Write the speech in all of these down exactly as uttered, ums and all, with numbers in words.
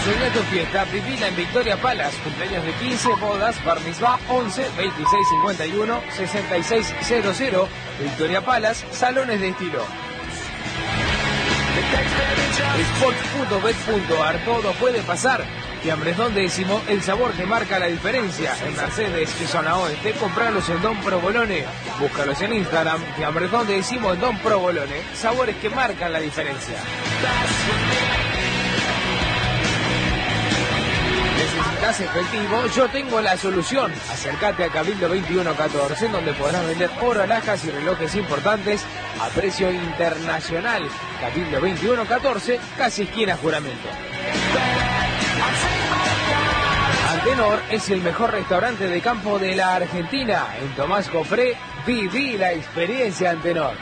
Soñá tu fiesta, vivila en Victoria Palace. Cumpleaños de quince, bodas, bar mitzvah, once, veintiséis cincuenta y uno, sesenta y seis cero cero. Victoria Palace, salones de estilo. sports punto bet punto ar, todo puede pasar. Fiambres décimo, el sabor que marca la diferencia. En Mercedes y zona oeste, compralos en Don Provolone. Búscalos en Instagram, Fiambres décimo en Don Provolone. Sabores que marcan la diferencia. ¿Necesitas efectivo? Yo tengo la solución. Acércate a Cabildo veintiuno catorce, en donde podrás vender oro, alhajas y relojes importantes a precio internacional. Cabildo veintiuno catorce, casi esquina Juramento. Antenor es el mejor restaurante de campo de la Argentina. En Tomás Cofré, viví la experiencia Antenor.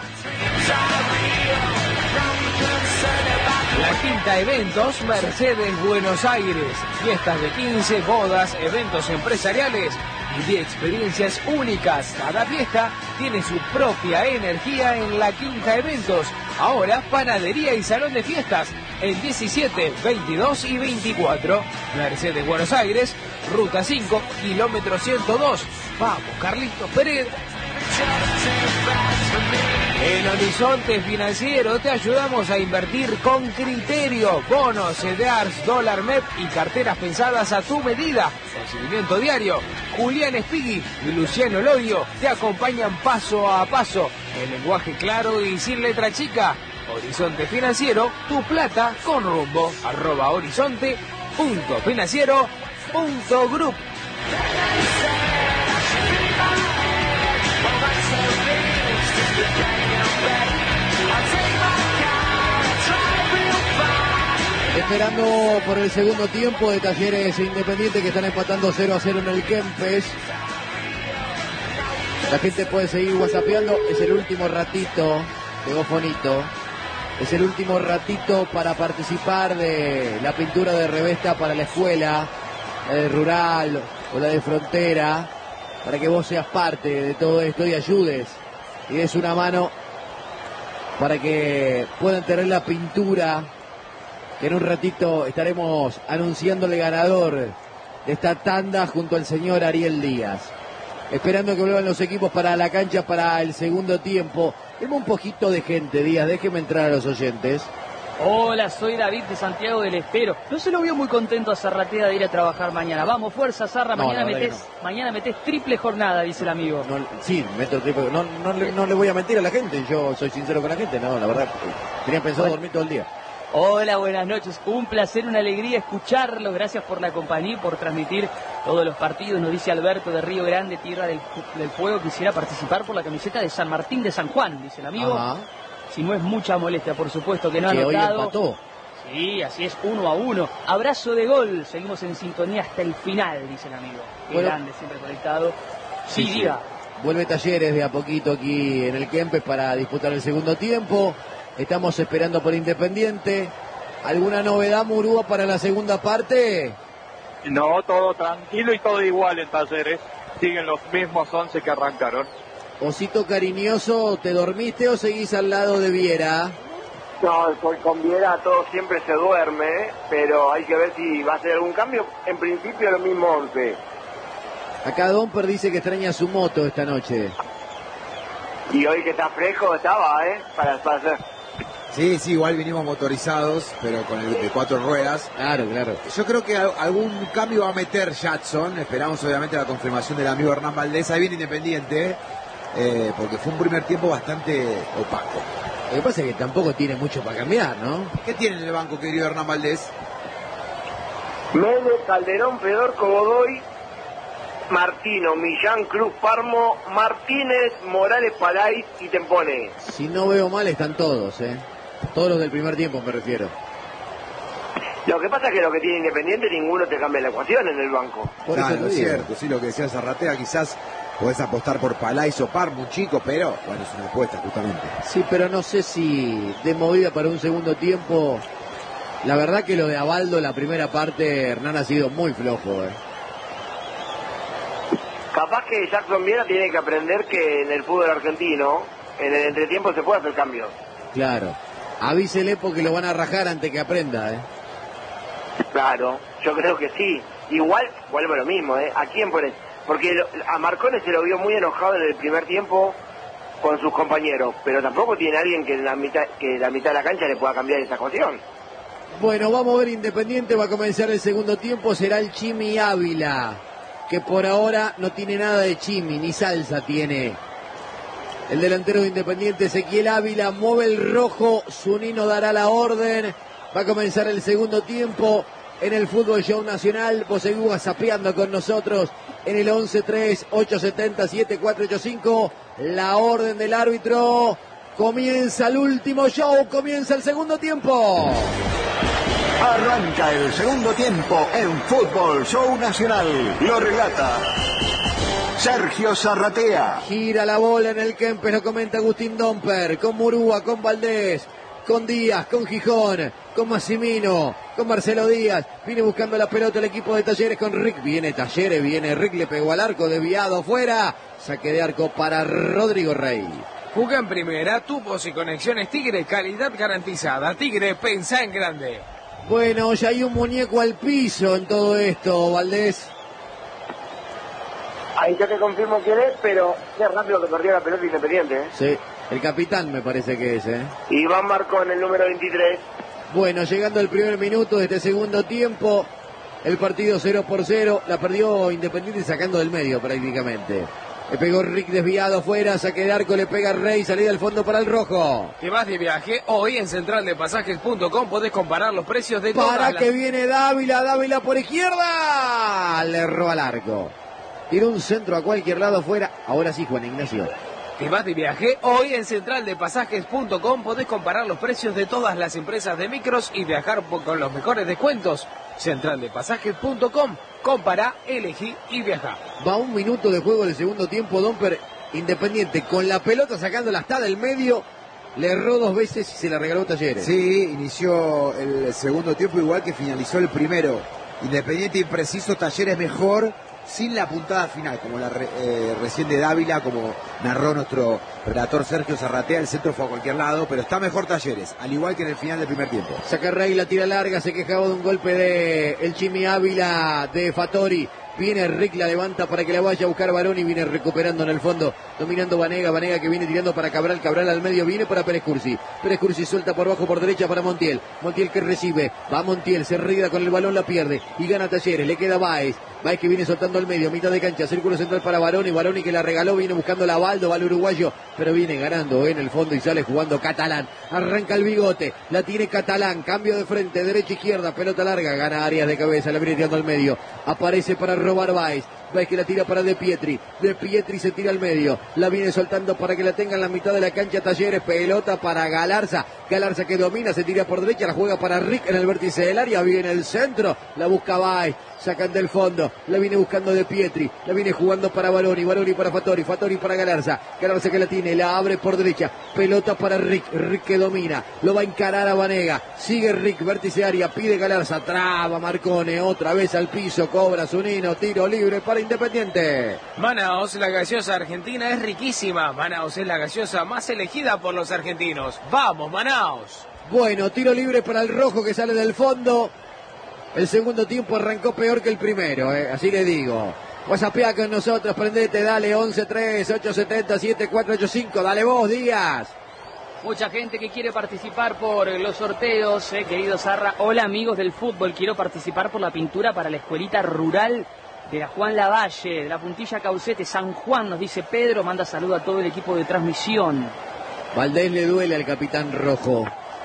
La Quinta Eventos, Mercedes, Buenos Aires. Fiestas de quince, bodas, eventos empresariales y de experiencias únicas. Cada fiesta tiene su propia energía en La Quinta Eventos. Ahora, panadería y salón de fiestas en diecisiete, veintidós y veinticuatro. Mercedes, Buenos Aires, ruta cinco, kilómetro ciento dos. Vamos, Carlitos Pérez. En Horizonte Financiero te ayudamos a invertir con criterio. Bonos, C D Rs, dólar M E P y carteras pensadas a tu medida. Con diario, Julián Espigui y Luciano Lodio te acompañan paso a paso. En lenguaje claro y sin letra chica. Horizonte Financiero, tu plata con rumbo. Arroba horizonte punto financiero punto group. Esperando por el segundo tiempo de Talleres Independiente, que están empatando cero a cero en el Kempes. La gente puede seguir whatsappeando. Es el último ratito, pegó Fonito. Es el último ratito para participar de la pintura de revesta para la escuela, la de rural o la de frontera, para que vos seas parte de todo esto y ayudes y des una mano para que puedan tener la pintura, que en un ratito estaremos anunciándole ganador de esta tanda junto al señor Ariel Díaz. Esperando que vuelvan los equipos para la cancha para el segundo tiempo. Tenemos un poquito de gente, Díaz, déjeme entrar a los oyentes. Hola, soy David de Santiago del Estero. No se lo veo muy contento a Zarratea de ir a trabajar mañana. Vamos, fuerza, Zarra, no, mañana metés, no. mañana metés triple jornada, dice el amigo. No, sí, meto triple. No, no, le, no le voy a mentir a la gente, yo soy sincero con la gente. No, la verdad, tenía pensado bueno. dormir todo el día. Hola, buenas noches. Un placer, una alegría escucharlos. Gracias por la compañía y por transmitir todos los partidos. Nos dice Alberto de Río Grande, Tierra del, del Fuego. Quisiera participar por la camiseta de San Martín de San Juan, dice el amigo. Ajá. Si no es mucha molestia, por supuesto que no ha que anotado. Hoy empató. Sí, así es, uno a uno. Abrazo de gol. Seguimos en sintonía hasta el final, dice el amigo. Qué bueno. Grande, siempre conectado. Sí, sí, diga. Sí. Vuelve Talleres de a poquito aquí en el Kempes para disputar el segundo tiempo. Estamos esperando por Independiente. ¿Alguna novedad, Murúa, para la segunda parte? No, todo tranquilo y todo igual en Talleres. Siguen los mismos once que arrancaron. Osito cariñoso, ¿te dormiste o seguís al lado de Viera? No, con Viera todo siempre se duerme, pero hay que ver si va a hacer algún cambio. En principio lo mismo once. Acá Domper dice que extraña su moto esta noche. Y hoy que está fresco estaba, ¿eh? Para, para hacer... Sí, sí, igual vinimos motorizados, pero con el de cuatro ruedas. Claro, claro. Yo creo que algún cambio va a meter Jackson. Esperamos obviamente la confirmación del amigo Hernán Valdés. Ahí viene Independiente, eh, porque fue un primer tiempo bastante opaco. Lo que pasa es que tampoco tiene mucho para cambiar, ¿no? ¿Qué tiene en el banco, querido Hernán Valdés? Mede, Calderón, Pedorco, Godoy, Martino, Millán, Cruz, Parmo, Martínez, Morales, Palay y Tempone. Si no veo mal, están todos, ¿eh? Todos los del primer tiempo me refiero. Lo que pasa es que lo que tiene Independiente, ninguno te cambia la ecuación en el banco. Por claro, eso es cierto, sí, lo que decía Zarratea, quizás podés apostar por Palay o Parmo, un chico, pero bueno, es una apuesta justamente. Sí, pero no sé si de movida para un segundo tiempo. La verdad que lo de Abaldo, la primera parte, Hernán ha sido muy flojo, ¿eh? Capaz que Jackson Viera tiene que aprender que en el fútbol argentino, en el entretiempo se puede hacer cambios. Claro. Avísele porque lo van a rajar antes que aprenda, ¿eh? Claro, yo creo que sí. Igual, vuelvo a lo mismo, ¿eh? ¿A quién pones? Porque lo, a Marcone se lo vio muy enojado en el primer tiempo con sus compañeros, pero tampoco tiene alguien que en la mitad, que en la mitad de la cancha le pueda cambiar esa cuestión. Bueno, vamos a ver Independiente, va a comenzar el segundo tiempo, será el Chimi Ávila, que por ahora no tiene nada de chimi, ni salsa tiene. El delantero de Independiente, Ezequiel Ávila, mueve el rojo, Zunino dará la orden, va a comenzar el segundo tiempo en el Fútbol Show Nacional. Vos seguís whatsappeando con nosotros en el once tres ocho siete cero siete cuatro ocho cinco, la orden del árbitro, comienza el último show, comienza el segundo tiempo. Arranca el segundo tiempo en Fútbol Show Nacional, lo relata Sergio Zarratea. Gira la bola en el Kempes, lo comenta Agustín Domper, con Murúa, con Valdés, con Díaz, con Gijón, con Massimino, con Marcelo Díaz. Viene buscando la pelota el equipo de Talleres con Rick. Viene Talleres, viene Rick, le pegó al arco, desviado fuera. Saque de arco para Rodrigo Rey. Juega en primera, tubos y conexiones Tigre, calidad garantizada. Tigre, pensá en grande. Bueno, ya hay un muñeco al piso en todo esto, Valdés. Ahí ya te confirmo quién es, pero qué rápido que perdió la pelota Independiente, ¿eh? Sí, el capitán me parece que es, ¿eh? Iván Marcón, el número veintitrés. Bueno, llegando el primer minuto de este segundo tiempo, el partido cero por cero, la perdió Independiente sacando del medio prácticamente. Le pegó Rick desviado afuera, saque de arco, le pega Rey, salida al fondo para el rojo. ¿Te vas de viaje? Hoy en central de pasajes punto com podés comparar los precios de todas Para las... que viene Dávila, Dávila por izquierda, le erró al arco. Tiró un centro a cualquier lado afuera, ahora sí Juan Ignacio. ¿Te vas de viaje? Hoy en central de pasajes punto com podés comparar los precios de todas las empresas de micros y viajar con los mejores descuentos. central de pasajes punto com, compara, elegí y viaja. Va un minuto de juego del segundo tiempo, Domper. Independiente con la pelota sacándola hasta del medio, le erró dos veces y se la regaló Talleres. Sí, inició el segundo tiempo igual que finalizó el primero. Independiente impreciso, Talleres mejor, sin la puntada final, como la re, eh, recién de Dávila, como narró nuestro relator Sergio Zarratea. El centro fue a cualquier lado, pero está mejor Talleres, al igual que en el final del primer tiempo. Saca Rey, la tira larga, se quejaba de un golpe de el Chimi Ávila de Fattori. Viene Rick, la levanta para que la vaya a buscar Baroni, viene recuperando en el fondo, dominando Vanega, Vanega que viene tirando para Cabral, Cabral al medio, viene para Pérez Cursi, Pérez Cursi suelta por abajo, por derecha para Montiel, Montiel que recibe, va Montiel, se ríe con el balón, la pierde, y gana Talleres, le queda Baez, Baez que viene soltando al medio, mitad de cancha, círculo central para Baroni, Baroni que la regaló, viene buscando la Baldo, va el uruguayo, pero viene ganando en el fondo y sale jugando Catalán, arranca el bigote, la tiene Catalán, cambio de frente, derecha, izquierda, pelota larga, gana Arias de cabeza, la viene tirando al medio, aparece para robar Baez, Baez que la tira para De Pietri, De Pietri se tira al medio, la viene soltando para que la tenga en la mitad de la cancha Talleres, pelota para Galarza, Galarza que domina, se tira por derecha, la juega para Rick en el vértice del área, viene el centro, la busca Baez, sacan del fondo, la viene buscando De Pietri, la viene jugando para Baroni, Baroni para Fattori, Fattori para Galarza, Galarza que la tiene, la abre por derecha, pelota para Rick, Rick que domina, lo va a encarar a Vanega, sigue Rick, vértice área, pide Galarza, traba Marcone, otra vez al piso, cobra Zunino, tiro libre para Independiente. Manaos, la gaseosa argentina es riquísima. Manaos es la gaseosa más elegida por los argentinos. ¡Vamos, Manaos! Bueno, tiro libre para el rojo que sale del fondo. El segundo tiempo arrancó peor que el primero, eh, así le digo. WhatsAppea con nosotros, prendete, dale, once tres ocho siete cero siete cuatro ocho cinco, dale vos, Díaz. Mucha gente que quiere participar por los sorteos, eh, querido Zarra. Hola amigos del fútbol, quiero participar por la pintura para la escuelita rural de la Juan Lavalle, de la Puntilla Caucete, San Juan, nos dice Pedro, manda saludo a todo el equipo de transmisión. Valdés le duele al capitán rojo.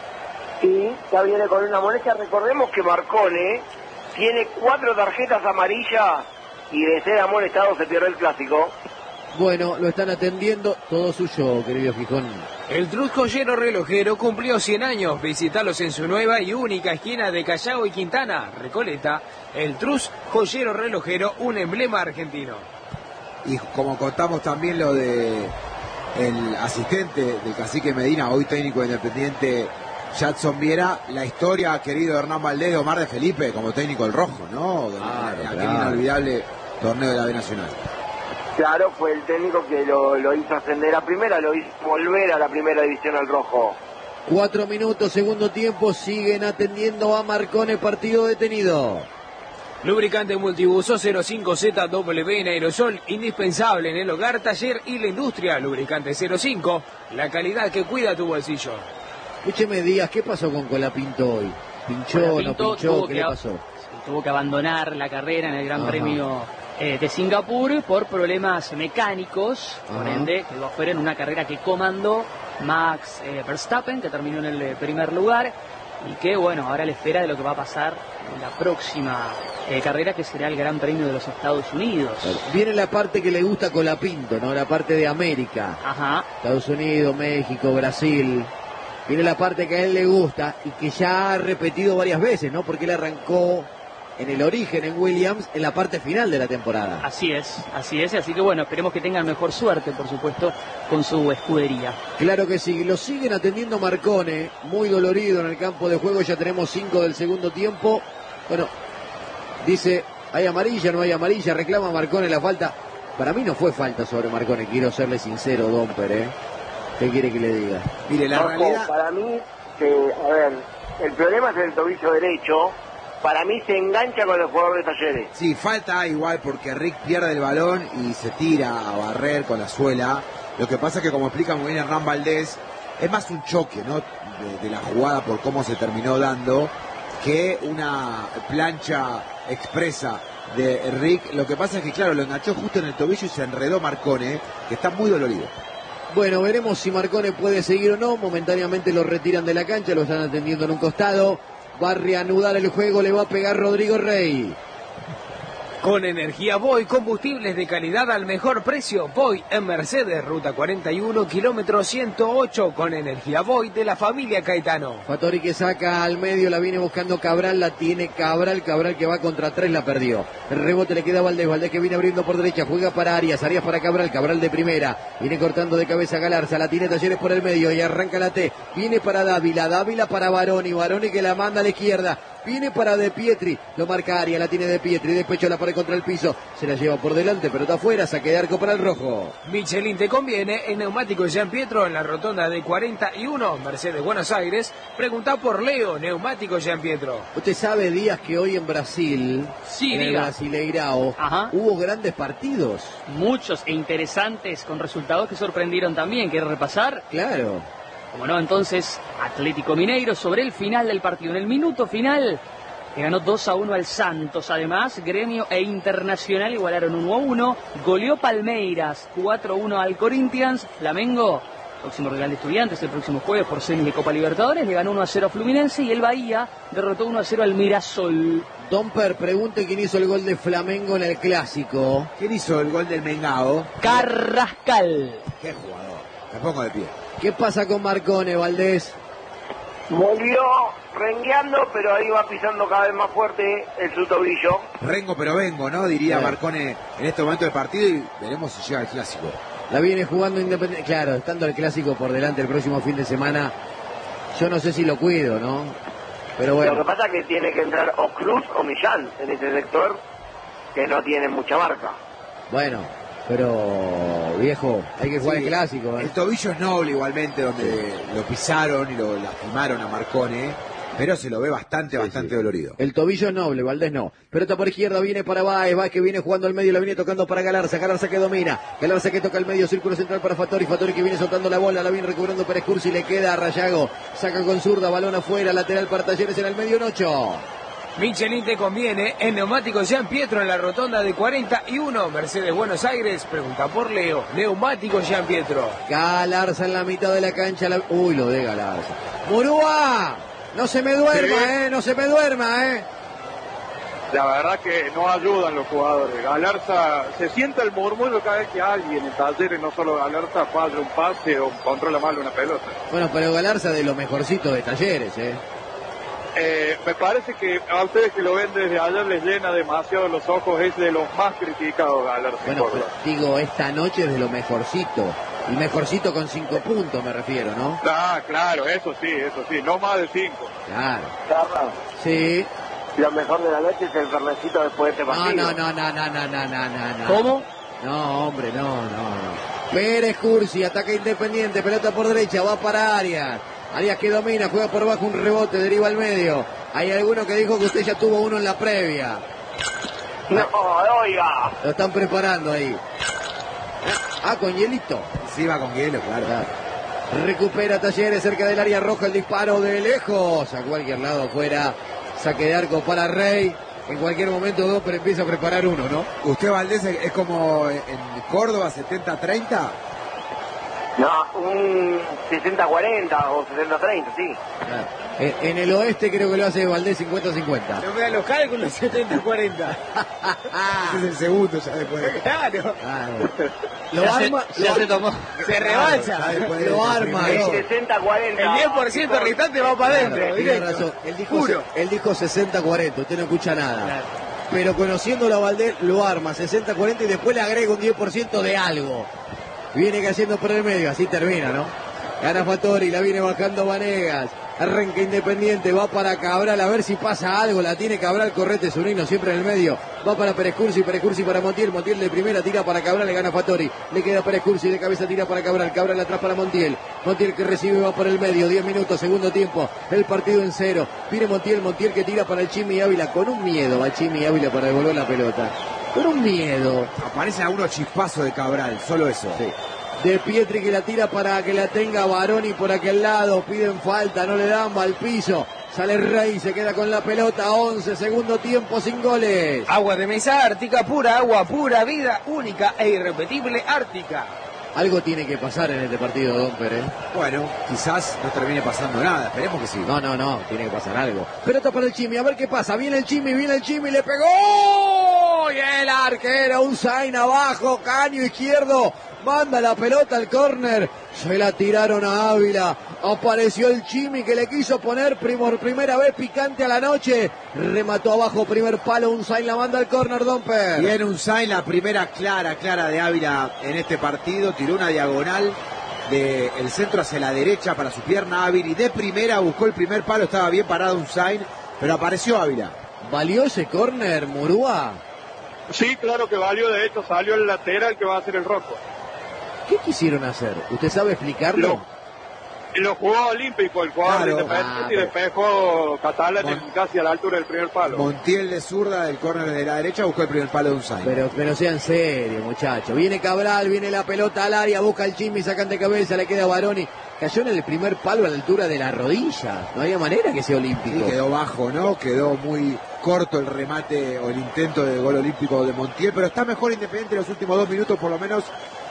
Sí, ya viene con una molestia. Recordemos que Marcone tiene cuatro tarjetas amarillas y de ser amonestado se pierde el clásico. Bueno, lo están atendiendo, todo suyo, querido Gijón. El Trus Joyero Relojero cumplió cien años. Visítalos en su nueva y única esquina de Callao y Quintana, Recoleta. El Trus Joyero Relojero, un emblema argentino. Y como contamos también lo de el asistente del cacique Medina, hoy técnico de Independiente, Jadson Viera, la historia, querido Hernán Valdés, de Omar de Felipe como técnico del Rojo, ¿no? Claro, aquel claro. inolvidable torneo de la B Nacional. Claro, fue el técnico que lo, lo hizo ascender a primera, lo hizo volver a la primera división al Rojo. Cuatro minutos, segundo tiempo, siguen atendiendo a Marcone, partido detenido. Lubricante multibuso cero cinco Z W en aerosol, indispensable en el hogar, taller y la industria. Lubricante cero cinco, la calidad que cuida tu bolsillo. Escúcheme, Díaz, ¿qué pasó con Colapinto hoy? ¿Pinchó, Colapinto no pinchó? ¿Qué le que, pasó? Tuvo que abandonar la carrera en el Gran Ajá. Premio eh, de Singapur por problemas mecánicos. Ajá. Por ende, quedó afuera en una carrera que comandó Max eh, Verstappen, que terminó en el eh, primer lugar. Y que, bueno, ahora le espera de lo que va a pasar en la próxima eh, carrera, que será el Gran Premio de los Estados Unidos. Viene la parte que le gusta a Colapinto, ¿no? La parte de América. Ajá. Estados Unidos, México, Brasil. Viene la parte que a él le gusta y que ya ha repetido varias veces, ¿no? Porque él arrancó en el origen en Williams en la parte final de la temporada. Así es, así es. Así que, bueno, esperemos que tengan mejor suerte, por supuesto, con su escudería. Claro que sí, lo siguen atendiendo Marcone, muy dolorido en el campo de juego, ya tenemos cinco del segundo tiempo. Bueno, dice, hay amarilla, no hay amarilla, reclama Marcone la falta. Para mí no fue falta sobre Marcone, quiero serle sincero, Domper, ¿eh? ¿Qué quiere que le diga? Mire, la Ojo, realidad... para mí, que, a ver, el problema es el tobillo derecho. Para mí se engancha con el jugador de Talleres. Sí, falta igual porque Rick pierde el balón y se tira a barrer con la suela. Lo que pasa es que, como explica muy bien Hernán Valdés, es más un choque, ¿no? de, de la jugada por cómo se terminó dando que una plancha expresa de Rick. Lo que pasa es que, claro, lo enganchó justo en el tobillo y se enredó Marcone, que está muy dolorido. Bueno, veremos si Marcone puede seguir o no. Momentáneamente lo retiran de la cancha, lo están atendiendo en un costado. Va a reanudar el juego, le va a pegar Rodrigo Rey. Con energía Voy, combustibles de calidad al mejor precio. Voy en Mercedes, ruta cuarenta y uno, kilómetro ciento ocho, con energía Voy de la familia Caetano. Fattori que saca al medio, la viene buscando Cabral, la tiene Cabral, Cabral que va contra tres, la perdió. El rebote le queda a Valdés, Valdés que viene abriendo por derecha, juega para Arias, Arias para Cabral, Cabral de primera, viene cortando de cabeza Galarza, la tiene Talleres por el medio y arranca la T, viene para Dávila, Dávila para Baroni, Baroni que la manda a la izquierda. Viene para De Pietri, lo marca Arias, la tiene De Pietri, de pecho la pone contra el piso, se la lleva por delante, pero está afuera, saque de arco para el rojo. Michelin te conviene, en Neumáticos Jean Pietro, en la rotonda de cuarenta y uno, Mercedes Buenos Aires. Pregunta por Leo, Neumáticos Jean Pietro. Usted sabe, Díaz, que hoy en Brasil, Sí, en el diga. Brasileirao, Ajá. hubo grandes partidos. Muchos e interesantes con resultados que sorprendieron también. ¿Quiere repasar? Claro. Como no, entonces, Atlético Mineiro sobre el final del partido. En el minuto final, que ganó dos a uno al Santos. Además, Gremio e Internacional igualaron uno a uno. Goleó Palmeiras cuatro a uno al Corinthians. Flamengo, próximo rival de Estudiantes, el próximo jueves por semis de Copa Libertadores, le ganó uno a cero a Fluminense. Y el Bahía derrotó uno a cero al Mirasol. Domper, pregunte quién hizo el gol de Flamengo en el Clásico. ¿Quién hizo el gol del Mengao? Carrascal. Qué jugador. Me pongo de pie. ¿Qué pasa con Marcone, Valdés? Volvió rengueando, pero ahí va pisando cada vez más fuerte el su tobillo. Rengo pero vengo, ¿no? Diría Claro. Marcone en este momento del partido y veremos si llega al Clásico. La viene jugando Independiente. Claro, estando el Clásico por delante el próximo fin de semana, yo no sé si lo cuido, ¿no? Pero Lo que bueno, pasa es que tiene que entrar o Cruz o Millán en ese sector, que no tiene mucha marca. bueno, pero viejo, hay que jugar Sí, el Clásico, ¿eh? El tobillo es noble igualmente, donde lo pisaron y lo lastimaron a Marcone, pero se lo ve bastante, bastante sí. dolorido. El tobillo es noble, Valdés no. Pelota por izquierda, viene para Baez, Baez que viene jugando al medio, la viene tocando para Galarza, Galarza que domina, Galarza que toca el medio, círculo central para Fattori, Fattori que viene soltando la bola, la viene recuperando Pérez Cursi, le queda a Rayago, saca con zurda, balón afuera, lateral para Talleres en el medio, en ocho. Michelin te conviene, en Neumáticos Jean Pietro, en la rotonda de cuarenta y uno, Mercedes Buenos Aires. Pregunta por Leo, Neumáticos Jean Pietro. Galarza en la mitad de la cancha, la... uy, lo de Galarza. Murúa, no se me duerma, Sí. eh, no se me duerma, eh. La verdad que no ayudan los jugadores. Galarza, se siente el murmullo cada vez que alguien en Talleres, no solo Galarza, falla un pase o controla mal una pelota. Bueno, pero Galarza de lo mejorcito de Talleres, eh. Eh, me parece que a ustedes que lo ven desde allá les llena demasiado los ojos, es de los más criticados Galarza. en Bueno, Córdoba. pero digo, esta noche es de lo mejorcito. Y mejorcito con cinco puntos, me refiero, ¿no? Ah, claro, eso sí, eso sí, no más de cinco. Claro. Carla, Sí. lo mejor de la noche es el fernecito después de este No, partido. no, no, no, no, no, no, no, no. ¿Cómo? No, hombre, no, no, no. Pérez Cursi, ataca Independiente, pelota por derecha, va para Arias. Arias que domina, juega por bajo, un rebote, deriva al medio. Hay alguno que dijo que usted ya tuvo uno en la previa. No, oiga. Lo están preparando ahí. Ah, con hielito. Sí, va con hielo, claro. claro. Recupera Talleres cerca del área roja, el disparo de lejos. A cualquier lado fuera. Saque de arco para Rey. En cualquier momento Domper empieza a preparar uno, ¿no? ¿Usted, Valdés, es como en Córdoba, setenta treinta? No, un sesenta cuarenta o sesenta treinta, sí. Claro. En, en el oeste creo que lo hace Valdés cincuenta cincuenta. No me dan los cálculos, setenta cuarenta. Ese es el segundo ya después. Claro. Ah, lo Ya arma, se, ya lo, se tomó. Se rebalsa. Ya después de- lo arma. El ¿no? sesenta cuarenta. El diez por ciento restante va para adentro. Claro, tiene directo. razón. Él dijo, Juro. él dijo sesenta cuarenta, usted no escucha nada. Claro. Pero conociéndolo a Valdés, lo arma sesenta cuarenta y después le agrega un diez por ciento de algo. Viene cayendo por el medio, así termina, ¿no? Gana Fattori, la viene bajando Vanegas. Arranca Independiente, va para Cabral, a ver si pasa algo. La tiene Cabral, Correte, Zunino siempre en el medio. Va para Perescursi, Perescursi para Montiel. Montiel de primera tira para Cabral, le gana Fattori. Le queda Perescursi, de cabeza tira para Cabral. Cabral atrás para Montiel. Montiel que recibe, va por el medio. diez minutos, segundo tiempo. El partido en cero. Viene Montiel, Montiel que tira para el Chimi Ávila. Con un miedo va Chimi Ávila para devolver la pelota. Con un miedo. Aparecen algunos chispazos de Cabral, solo eso. Sí. De Pietri que la tira para que la tenga Baroni por aquel lado. Piden falta, no le dan, va al piso. Sale Rey, se queda con la pelota. once, segundo tiempo, sin goles. Agua de mesa Ártica, pura agua, pura vida, única e irrepetible Ártica. Algo tiene que pasar en este partido, Don Pérez. Bueno, quizás no termine pasando nada, esperemos que sí. No, no, no, tiene que pasar algo. Pelota para el Chimi, a ver qué pasa. Viene el Chimi, viene el Chimi, le pegó. Y el arquero, un zain abajo, caño izquierdo. Manda la pelota al córner. Se la tiraron a Ávila. Apareció el Chimi que le quiso poner por primera vez picante a la noche. Remató abajo, primer palo. Un zain la manda al córner, Domper. Bien, un Sainz, la primera clara, clara de Ávila en este partido. Tiró una diagonal del centro hacia la derecha para su pierna Ávila. Y de primera buscó el primer palo. Estaba bien parado un Sainz, pero apareció Ávila. ¿Valió ese córner, Murúa? Sí, claro que valió, de hecho salió el lateral que va a ser el rojo. ¿Qué quisieron hacer? ¿Usted sabe explicarlo? Lo- Lo jugó olímpico, el jugador Claro. de Independiente Ah, y despejó Catalán en Mon- casi a la altura del primer palo. Montiel de zurda del córner de la derecha buscó el primer palo de un Sainz. Pero, pero sean serios, muchachos. Viene Cabral, viene la pelota al área, busca el Chimi, sacan de cabeza, le queda Baroni. Cayó en el primer palo a la altura de la rodilla. No había manera que sea Sí, olímpico. quedó bajo, ¿no? Quedó muy corto el remate o el intento de gol olímpico de Montiel, pero está mejor Independiente en los últimos dos minutos, por lo menos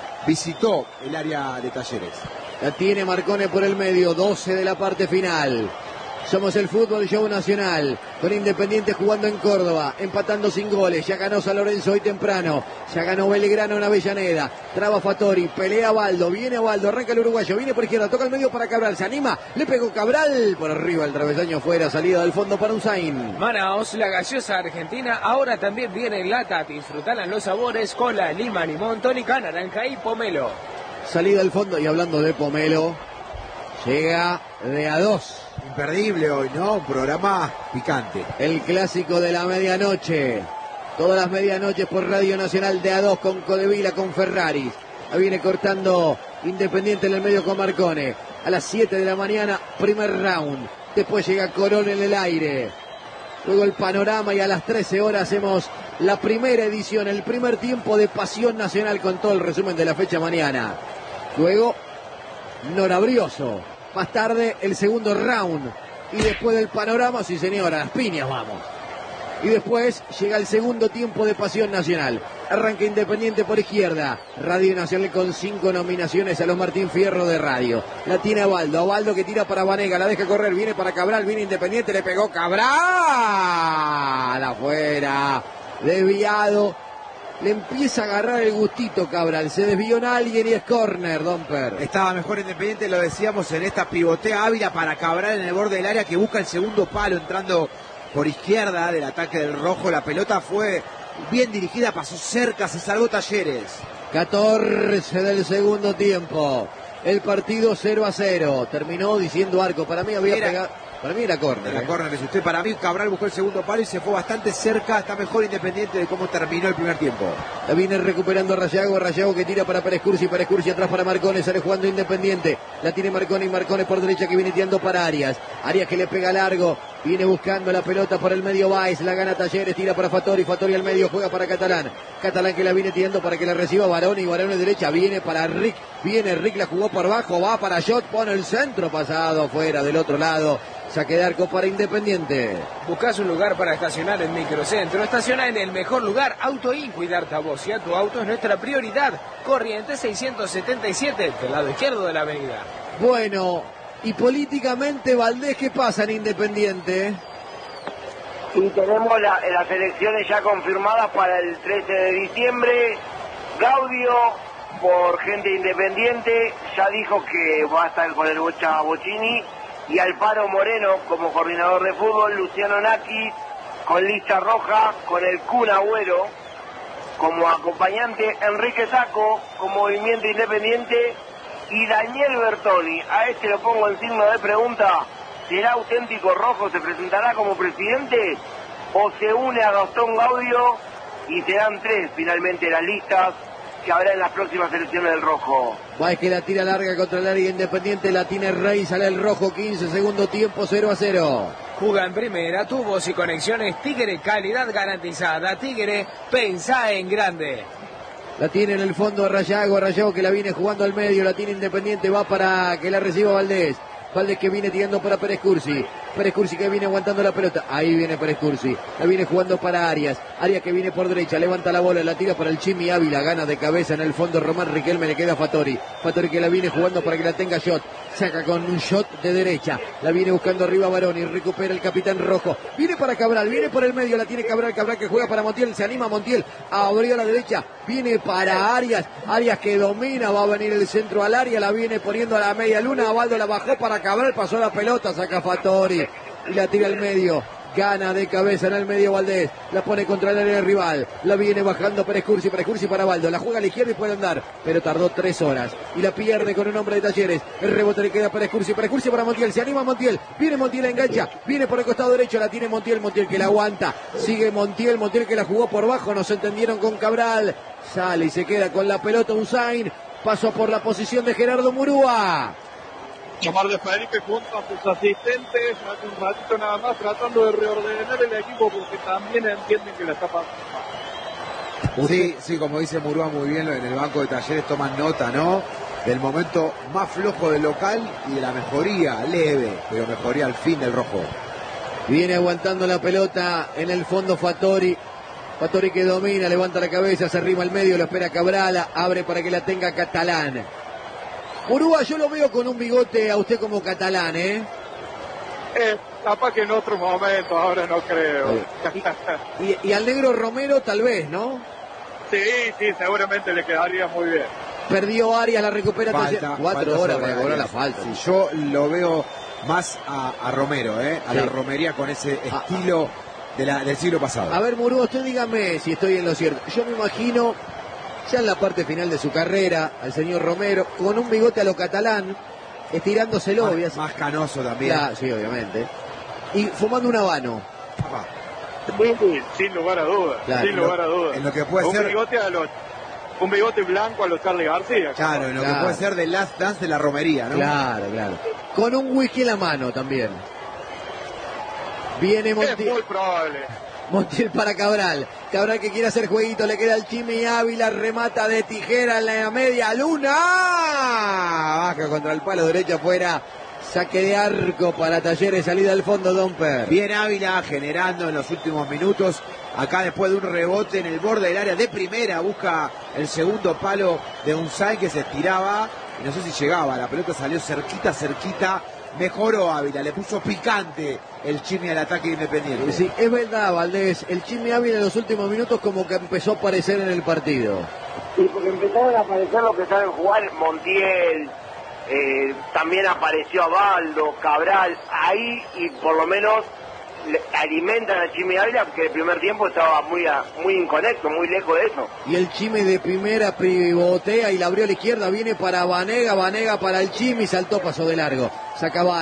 visitó el área de Talleres. La tiene Marcone por el medio, doce de la parte final. Somos el Fútbol Show Nacional, con Independiente jugando en Córdoba, empatando sin goles. Ya ganó San Lorenzo hoy temprano, ya ganó Belgrano en Avellaneda. Traba Fattori, pelea Baldo, viene Baldo, arranca el uruguayo, viene por izquierda, toca el medio para Cabral, se anima, le pegó Cabral, por arriba el travesaño fuera, salida del fondo para Unzain. Manaos, la gaseosa argentina, ahora también viene en lata. Disfrutalan los sabores, cola, lima, limón, tónica, naranja y pomelo. Salida del fondo y hablando de Pomelo, llega de a dos. Imperdible hoy, ¿no? Un programa picante. El clásico de la medianoche. Todas las medianoches por Radio Nacional de a dos con Codevila, con Ferraris. Ahí viene cortando Independiente en el medio con Marcone. A las siete de la mañana, primer round. Después llega Corón en el aire. Luego el panorama y a las trece horas hacemos la primera edición, el primer tiempo de Pasión Nacional con todo el resumen de la fecha mañana. Luego, Norabrioso. Más tarde, el segundo round. Y después del panorama, sí señora, las piñas vamos. Y después llega el segundo tiempo de Pasión Nacional. Arranca Independiente por izquierda. Radio Nacional con cinco nominaciones a los Martín Fierro de radio. La tiene Abaldo. Abaldo que tira para Vanega. La deja correr. Viene para Cabral. Viene Independiente. Le pegó Cabral. Afuera. Desviado. Le empieza a agarrar el gustito Cabral. Se desvió en alguien y es córner, Domper. Estaba mejor Independiente, lo decíamos, en esta pivotea Ávila para Cabral en el borde del área que busca el segundo palo entrando por izquierda del ataque del rojo. La pelota fue bien dirigida, pasó cerca, se salvó Talleres. catorce del segundo tiempo. El partido cero a cero. Terminó diciendo Arco. Para mí había Era, pegado. Para mí era córner. La ¿eh? córner es usted. Para mí Cabral buscó el segundo palo y se fue bastante cerca. Está mejor Independiente de cómo terminó el primer tiempo. La viene recuperando Rayago, Rayago que tira para Pérez Cursi, Pérez Cursi atrás para Marcones, sale jugando Independiente. La tiene Marcones, Marcones por derecha que viene tirando para Arias. Arias que le pega largo, viene buscando la pelota por el medio Baez, la gana Talleres, tira para Fattori, Fattori al medio, juega para Catalán. Catalán que la viene tirando para que la reciba Baroni, Baroni derecha, viene para Rick, viene Rick, la jugó por abajo, va para Jot, pone el centro pasado, fuera del otro lado. Saque de arco para Independiente. Buscás un lugar para estacionar en Microcentro. Estaciona en el mejor lugar. Autoin, cuidarte a vos y a tu auto es nuestra prioridad. Corrientes seiscientos setenta y siete, del lado izquierdo de la avenida. Bueno, y políticamente, Valdés, ¿qué pasa en Independiente? Y tenemos la, las elecciones ya confirmadas para el trece de diciembre. Gaudio, por gente independiente, ya dijo que va a estar con el Bocha Bocini. Y Alfaro Moreno como coordinador de fútbol, Luciano Naki con lista roja, con el Kun Agüero como acompañante, Enrique Sacco como movimiento independiente y Daniel Bertoni. A este lo pongo en signo de pregunta: ¿será auténtico rojo? ¿Se presentará como presidente o se une a Gastón Gaudio? Y serán tres finalmente las listas que habrá en las próximas elecciones del rojo. Baez que la tira larga contra el área Independiente, la tiene Rey, sale el rojo, quince segundo tiempo, cero a cero. Juga en primera, tubos y conexiones Tigre, calidad garantizada. Tigre, pensá en grande. La tiene en el fondo Rayago, Rayago que la viene jugando al medio, la tiene Independiente, va para que la reciba Valdés. Valdés que viene tirando para Pérez Cursi. Pérez Cursi que viene aguantando la pelota. Ahí viene Pérez Cursi. La viene jugando para Arias. Arias que viene por derecha. Levanta la bola. La tira para el Chimi Ávila. Gana de cabeza en el fondo Román Riquelme. Le queda a Fattori. Fattori que la viene jugando para que la tenga Shot. Saca con un shot de derecha. La viene buscando arriba Baroni. Recupera el capitán rojo. Viene para Cabral. Viene por el medio. La tiene Cabral. Cabral que juega para Montiel. Se anima Montiel. Abrió a la derecha. Viene para Arias. Arias que domina. Va a venir el centro al área. La viene poniendo a la media luna. Abaldo la bajó para Cabral. Pasó la pelota. Saca Fattori. Y la tira al medio. Gana de cabeza en el medio Valdés. La pone contra el área rival. La viene bajando Pérez Cursi. Pérez Cursi para Baldo. La juega a la izquierda y puede andar. Pero tardó tres horas. Y la pierde con un hombre de Talleres. El rebote le queda a Pérez Cursi. Pérez Cursi para Montiel. Se anima Montiel. Viene Montiel, engancha. Viene por el costado derecho. La tiene Montiel. Montiel que la aguanta. Sigue Montiel. Montiel que la jugó por bajo. No se entendieron con Cabral. Sale y se queda con la pelota Unzain. Pasó por la posición de Gerardo Murúa. Omar de Felipe junto a sus asistentes, hace un ratito nada más tratando de reordenar el equipo porque también entienden que la está pasando. Sí, sí, como dice Murúa muy bien, en el banco de Talleres toman nota, ¿no? Del momento más flojo del local y de la mejoría leve, pero mejoría al fin del rojo. Viene aguantando la pelota en el fondo Fattori. Fattori que domina, levanta la cabeza, se arrima al medio, lo espera Cabral, abre para que la tenga Catalán. Murúa, yo lo veo con un bigote a usted como Catalán, ¿eh? Eh, capaz que en otro momento, ahora no creo. Y, y, y al negro Romero tal vez, ¿no? Sí, sí, seguramente le quedaría muy bien. Perdió Arias, la recupera. Falta, Cuatro falta horas sobre para cobrar la Arias. falta. Sí, yo lo veo más a, a Romero, ¿eh? A Sí. la romería con ese estilo de la, del siglo pasado. A ver, Murúa, usted dígame si estoy en lo cierto. Yo me imagino ya en la parte final de su carrera al señor Romero con un bigote a lo Catalán, estirándoselo. Más, obvias- más canoso también. Ya, sí, obviamente. Y fumando un habano. Papá, Sí, sin lugar a dudas, Claro, sin lugar a dudas. en lo que puede un ser- bigote a los, un bigote blanco a los Charlie García. claro, en lo Claro. que puede ser de Last Dance de la romería, ¿no? Claro, claro. Con un whisky en la mano también. Viene Es Montiel. muy probable. Montiel para Cabral. Cabral que quiere hacer jueguito, le queda el Chimi Ávila, remata de tijera en la media luna. Baja contra el palo derecho afuera. Saque de arco para Talleres, salida al fondo Domper. Bien Ávila generando en los últimos minutos. Acá después de un rebote en el borde del área de primera, busca el segundo palo de Unzain que se estiraba. Y no sé si llegaba, la pelota salió cerquita, cerquita. Mejoró Ávila, le puso picante el Chimi al ataque Independiente. Sí, es verdad, Valdés. El Chimi Ávila en los últimos minutos como que empezó a aparecer en el partido. Y porque empezaron a aparecer los que saben jugar, Montiel, eh, también apareció Abaldo, Cabral, ahí, y por lo menos le alimentan a Chimi Ávila, porque el primer tiempo estaba muy a- muy inconecto, muy lejos de eso. Y el Chimi de primera pivotea y la abrió a la izquierda, viene para Vanega, Vanega para el Chimi, saltó, pasó de largo. Saca Baez,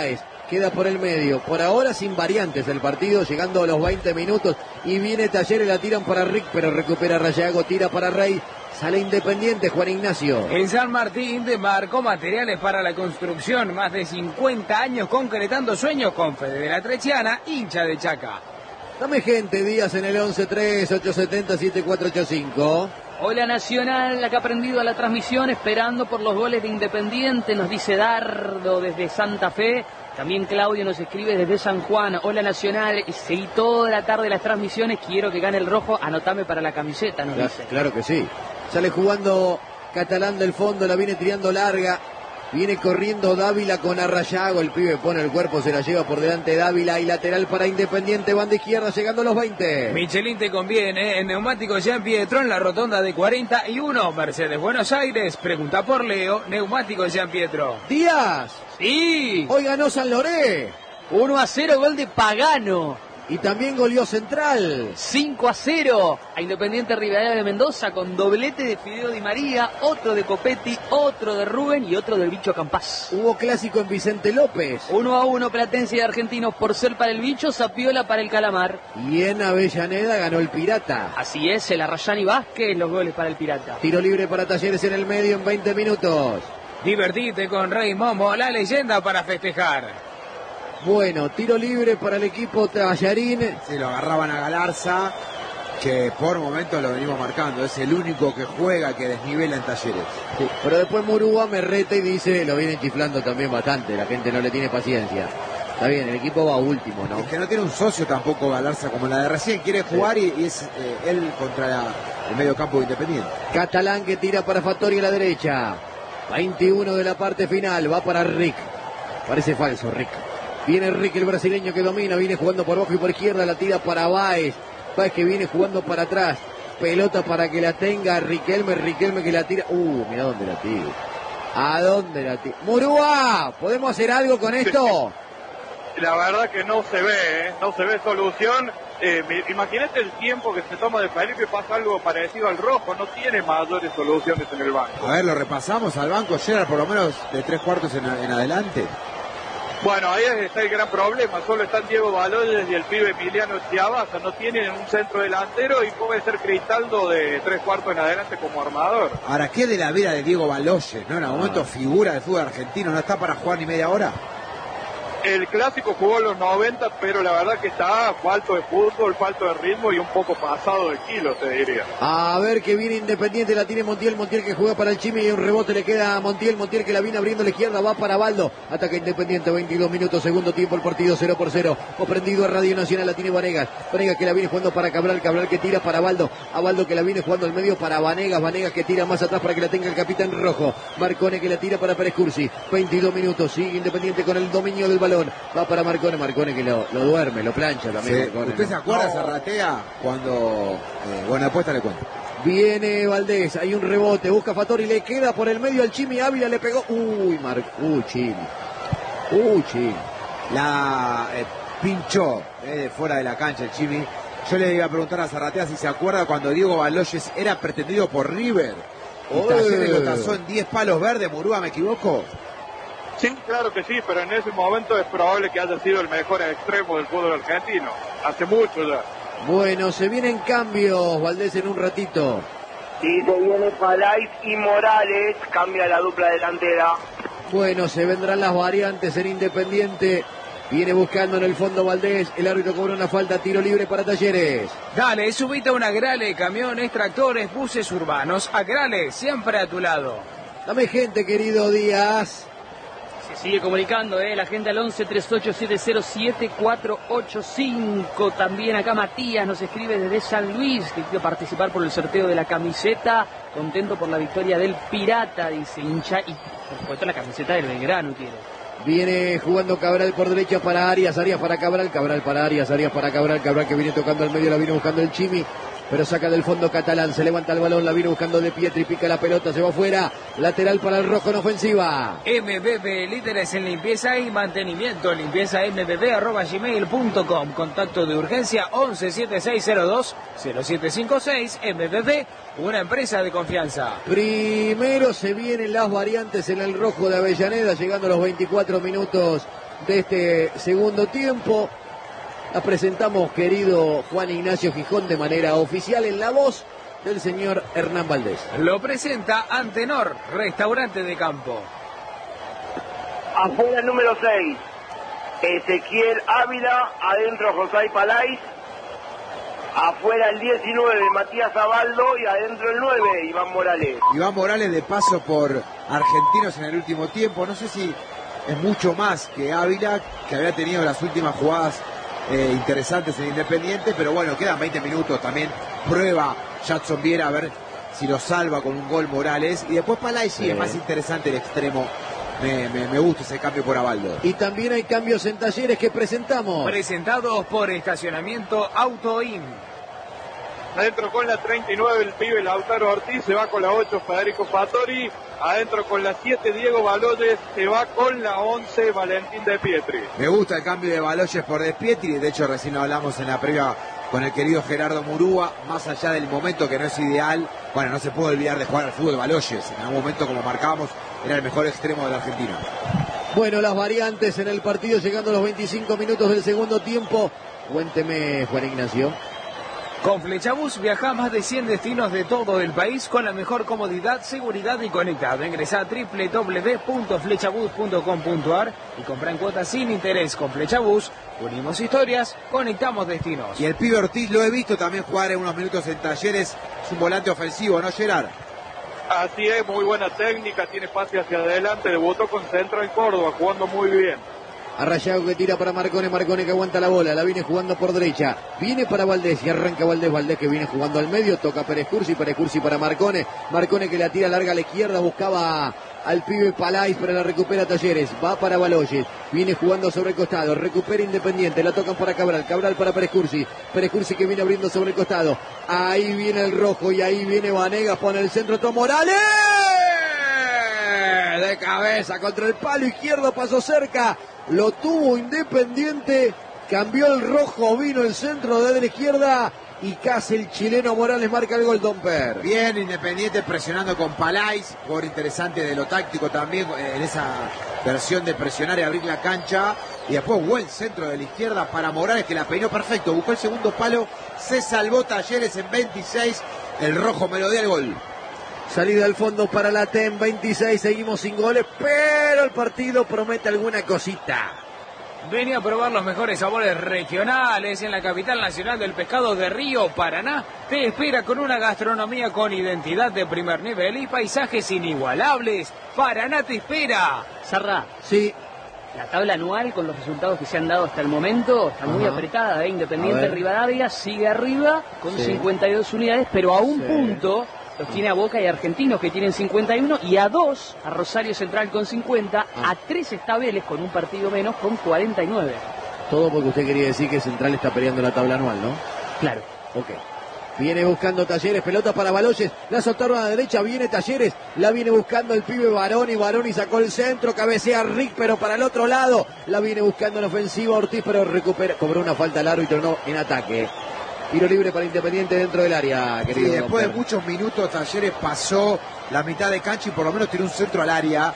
queda por el medio. Por ahora sin variantes el partido, llegando a los veinte minutos. Y viene Talleres, la tiran para Rick, pero recupera Rayago, tira para Rey. Sale Independiente, Juan Ignacio. En San Martín demarcó materiales para la construcción. Más de cincuenta años concretando sueños con Fede de la Trechiana, hincha de Chaca. Dame gente, Díaz en el once tres, ocho siete cero, siete cuatro ocho cinco. Hola Nacional, la que ha aprendido a la transmisión, esperando por los goles de Independiente, nos dice Dardo desde Santa Fe. También Claudio nos escribe desde San Juan. Hola Nacional, seguí toda la tarde las transmisiones, quiero que gane el rojo, anotame para la camiseta, nos Claro, dice. claro que sí. Sale jugando Catalán del fondo, la viene tirando larga. Viene corriendo Dávila con Arrayago, el pibe pone el cuerpo, se la lleva por delante Dávila y lateral para Independiente, banda izquierda llegando a los veinte. Michelin te conviene, en Neumáticos Jean Pietro en la rotonda de cuarenta y uno, Mercedes Buenos Aires, pregunta por Leo, Neumáticos Jean Pietro. Díaz, Sí, hoy ganó San Loré uno a cero, gol de Pagano. y también goleó Central. cinco a cero a Independiente Rivadavia de Mendoza con doblete de Fideo Di María, otro de Copetti, otro de Rubén y otro del Bicho Campás. Hubo clásico en Vicente López. uno a uno Platense y Argentinos por ser para el Bicho, Zapiola para el Calamar. Y en Avellaneda ganó el Pirata. Así es, el Arrayán y Vázquez, los goles para el Pirata. Tiro libre para Talleres en el medio en veinte minutos. divertite con Rey Momo, la leyenda para festejar. Bueno, tiro libre para el equipo Tallarín. Se lo agarraban a Galarza, que por momentos lo venimos marcando. Es el único que juega, que desnivela en Talleres. Sí, pero después Murúa me reta y dice, lo vienen chiflando también bastante, la gente no le tiene paciencia. Está bien, el equipo va último, ¿no? Es que no tiene un socio tampoco Galarza como la de recién. Quiere jugar y, y es eh, él contra la, el medio campo de Independiente. Catalán que tira para Fattori a la derecha. veintiuno de la parte final, va para Rick. Parece falso, Rick. Viene Rick, el brasileño que domina, viene jugando por abajo y por izquierda, la tira para Báez. Báez que viene jugando para atrás. Pelota para que la tenga Riquelme, Riquelme que la tira. Uh, mira dónde la tira. ¿A dónde la tira? ¡Murúa! ¿Podemos hacer algo con esto? La verdad que no se ve, ¿eh? No se ve solución. Eh, Imagínate el tiempo que se toma de Felipe, pasa algo parecido al rojo, no tiene mayores soluciones en el banco. A ver, lo repasamos al banco, llega por lo menos de tres cuartos en, en adelante. Bueno, ahí está el gran problema, solo están Diego Baloyes y el pibe Emiliano Chiavaza, no tienen un centro delantero y puede ser Cristaldo de tres cuartos en adelante como armador. Ahora, ¿qué de la vida de Diego Baloyes, ¿no? En algún momento figura del fútbol argentino, ¿no está para jugar ni media hora? El clásico jugó en los noventa, pero la verdad que está falto de fútbol, falto de ritmo y un poco pasado de kilo, te diría. A ver que viene Independiente, la tiene Montiel, Montiel que juega para el Chimi y un rebote le queda a Montiel, Montiel que la viene abriendo a la izquierda, va para Baldo, ataca Independiente, veintidós minutos, segundo tiempo, el partido cero por cero, o prendido a Radio Nacional, la tiene Vanegas, Vanegas que la viene jugando para Cabral, Cabral que tira para Baldo, a Baldo que la viene jugando al medio para Vanegas, Vanegas que tira más atrás para que la tenga el capitán rojo, Marcone que la tira para Pérez Cursi, veintidós minutos, sigue Independiente con el dominio del balón, va para Marcone, Marcone que lo, lo duerme, lo plancha también. Sí. Marcone, ¿Usted ¿no? se acuerda, no. Zarratea, cuando... Eh, bueno, apuesta le cuento. Viene Valdés, hay un rebote, busca Fattori, le queda por el medio al Chimi, Ávila le pegó. Uy, Mar... Uy, Chimi. Uy, Chimi. La eh, pinchó eh, fuera de la cancha el Chimi. Yo le iba a preguntar a Zarratea si se acuerda cuando Diego Baloyes era pretendido por River. Y Talleres lo tasó en diez palos verdes, Murúa, ¿me equivoco? Sí, claro que sí, pero en ese momento es probable que haya sido el mejor extremo del fútbol argentino. Hace mucho ya. Bueno, se vienen cambios, Valdés, en un ratito. Sí, se viene Palais y Morales, cambia la dupla delantera. Bueno, se vendrán las variantes en Independiente. Viene buscando en el fondo Valdés, el árbitro cobra una falta, tiro libre para Talleres. Dale, subite a una Grale, camiones, tractores, buses urbanos. A Grale, siempre a tu lado. Dame gente, querido Díaz. Se sigue comunicando, ¿eh? La gente al once treinta y ocho setenta siete cuatro ocho cinco. También acá Matías nos escribe desde San Luis, que quiere participar por el sorteo de la camiseta. Contento por la victoria del Pirata, dice hincha. Y por supuesto la camiseta del Belgrano quiere. Viene jugando Cabral por derecha para Arias, Arias para Cabral, Cabral para Arias, Arias para Cabral, Cabral que viene tocando al medio, la viene buscando el Chimi, pero saca del fondo Catalán, se levanta el balón, la viene buscando de Pietri, pica la pelota, se va afuera, lateral para el rojo en ofensiva. M B B, líderes en limpieza y mantenimiento, limpieza m b b arroba gmail punto com, contacto de urgencia once setenta y seis cero dos cero siete cinco seis, M B B, una empresa de confianza. Primero se vienen las variantes en el rojo de Avellaneda, llegando a los veinticuatro minutos de este segundo tiempo. La presentamos, querido Juan Ignacio Gijón, de manera oficial en la voz del señor Hernán Valdés. Lo presenta Antenor, restaurante de campo. Afuera el número seis, Ezequiel Ávila. Adentro José Palais. Afuera el diecinueve, Matías Abaldo. Y adentro el nueve, Iván Morales. Iván Morales de paso por Argentinos en el último tiempo. No sé si es mucho más que Ávila, que había tenido las últimas jugadas eh, interesantes en Independiente. Pero bueno, quedan veinte minutos. También prueba Jadson Viera a ver si lo salva con un gol Morales. Y después Palais, sí, sí, es más interesante el extremo. Me, me, me gusta ese cambio por Abaldo. Y también hay cambios en Talleres que presentamos. Presentados por Estacionamiento Autoin. Adentro con la treinta y nueve el pibe Lautaro Ortiz, se va con la ocho Federico Fattori. Adentro con la siete Diego Baloyes, se va con la once Valentín De Pietri. Me gusta el cambio de Baloyes por De Pietri. De hecho, recién lo hablamos en la previa con el querido Gerardo Murúa. Más allá del momento que no es ideal, bueno, no se puede olvidar de jugar al fútbol Baloyes. En algún momento, como marcábamos, era el mejor extremo de la Argentina. Bueno, las variantes en el partido llegando a los veinticinco minutos del segundo tiempo. Cuénteme, Juan Ignacio. Con Flechabús viaja a más de cien destinos de todo el país con la mejor comodidad, seguridad y conectado. Ingresa a doble u doble u doble u punto flechabús punto com punto a r y compra en cuotas sin interés. Con Flechabús unimos historias, conectamos destinos. Y el pibe Ortiz lo he visto también jugar en unos minutos en Talleres. Es un volante ofensivo, ¿no, Gerard? Así es, muy buena técnica, tiene pase hacia adelante, debutó con Centro en Córdoba, jugando muy bien. Arrayago que tira para Marcone, Marcone que aguanta la bola, la viene jugando por derecha, viene para Valdés y arranca Valdés, Valdés que viene jugando al medio, toca Pérez Cursi, Pérez Cursi para Marcone, Marcone que la tira larga a la izquierda, buscaba al pibe Palais, pero la recupera Talleres, va para Baloyes, viene jugando sobre el costado, recupera Independiente, la tocan para Cabral, Cabral para Pérez Cursi, Pérez Cursi que viene abriendo sobre el costado, ahí viene el rojo y ahí viene Vanegas, pone el centro, Tom Morales, de cabeza contra el palo izquierdo, pasó cerca, lo tuvo Independiente, cambió el rojo, vino el centro de la izquierda y casi el chileno Morales marca el gol, Domper. Bien, Independiente presionando con Palais, jugador interesante de lo táctico también en esa versión de presionar y abrir la cancha. Y después buen centro de la izquierda para Morales que la peinó perfecto, buscó el segundo palo, se salvó Talleres en veintiséis, el rojo melodía el gol. Salida al fondo para la T E M, veintiséis, seguimos sin goles, pero el partido promete alguna cosita. Venía a probar los mejores sabores regionales en la capital nacional del pescado de Río Paraná. Te espera con una gastronomía con identidad de primer nivel y paisajes inigualables. Paraná te espera. Sarra. Sí. La tabla anual con los resultados que se han dado hasta el momento está muy apretada. ¿eh? Independiente Rivadavia sigue arriba con sí. cincuenta y dos unidades, pero a un sí. punto los tiene a Boca y Argentinos que tienen cincuenta y uno y a dos a Rosario Central con cincuenta, ah. a tres está Vélez con un partido menos con cuarenta y nueve. Todo porque usted quería decir que Central está peleando la tabla anual, ¿no? Claro. Ok. Viene buscando Talleres, pelota para Baloyes, la soltaron a la derecha, viene Talleres, la viene buscando el pibe Baroni, Baroni sacó el centro, cabecea Rick, pero para el otro lado, la viene buscando en ofensiva Ortiz, pero recupera, cobró una falta al árbitro, no, en ataque. Tiro libre para Independiente dentro del área, querido. Sí, después de muchos minutos Talleres pasó la mitad de cancha y por lo menos tiró un centro al área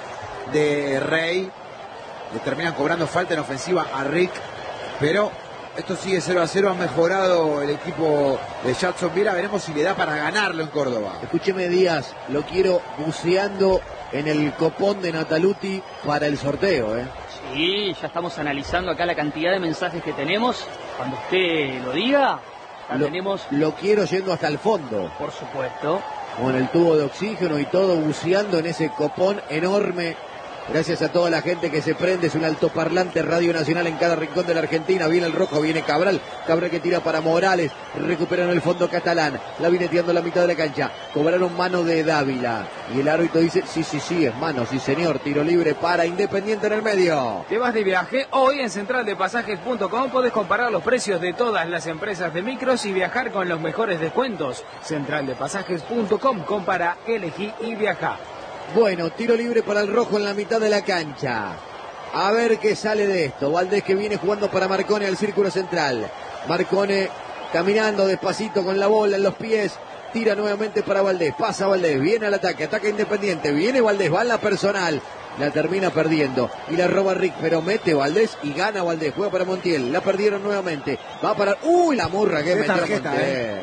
de Rey. Le terminan cobrando falta en ofensiva a Rick, pero esto sigue cero a cero, ha mejorado el equipo de Jadson Viera, veremos si le da para ganarlo en Córdoba. Escúcheme Díaz, lo quiero buceando en el copón de Nataluti para el sorteo, ¿eh? Sí, ya estamos analizando acá la cantidad de mensajes que tenemos, cuando usted lo diga. Lo, tenemos... lo quiero yendo hasta el fondo. Por supuesto. Con el tubo de oxígeno y todo, buceando en ese copón enorme. Gracias a toda la gente que se prende, es un altoparlante Radio Nacional en cada rincón de la Argentina. Viene el rojo, viene Cabral, Cabral que tira para Morales, recuperan el fondo catalán, la viene tirando la mitad de la cancha, cobraron mano de Dávila, y el árbitro dice, sí, sí, sí, es mano, sí señor, tiro libre para Independiente en el medio. Te vas de viaje, hoy en central de pasajes punto com podés comparar los precios de todas las empresas de micros y viajar con los mejores descuentos. central de pasajes punto com, compara, elegí y viaja. Bueno, tiro libre para el rojo en la mitad de la cancha. A ver qué sale de esto. Valdés que viene jugando para Marcone al círculo central. Marcone caminando despacito con la bola en los pies. Tira nuevamente para Valdés. Pasa Valdés. Viene al ataque. Ataca Independiente. Viene Valdés. Va en la personal. la termina perdiendo y la roba Rick, pero mete Valdés y gana Valdés, juega para Montiel, la perdieron nuevamente, va para... ¡Uy, la murra que metió tarjeta, Montiel! Eh.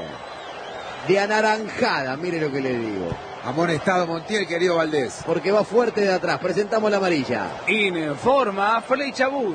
De anaranjada, mire lo que le digo. Amonestado Montiel, querido Valdés. Porque va fuerte de atrás, presentamos la amarilla. Informa Flecha Bus.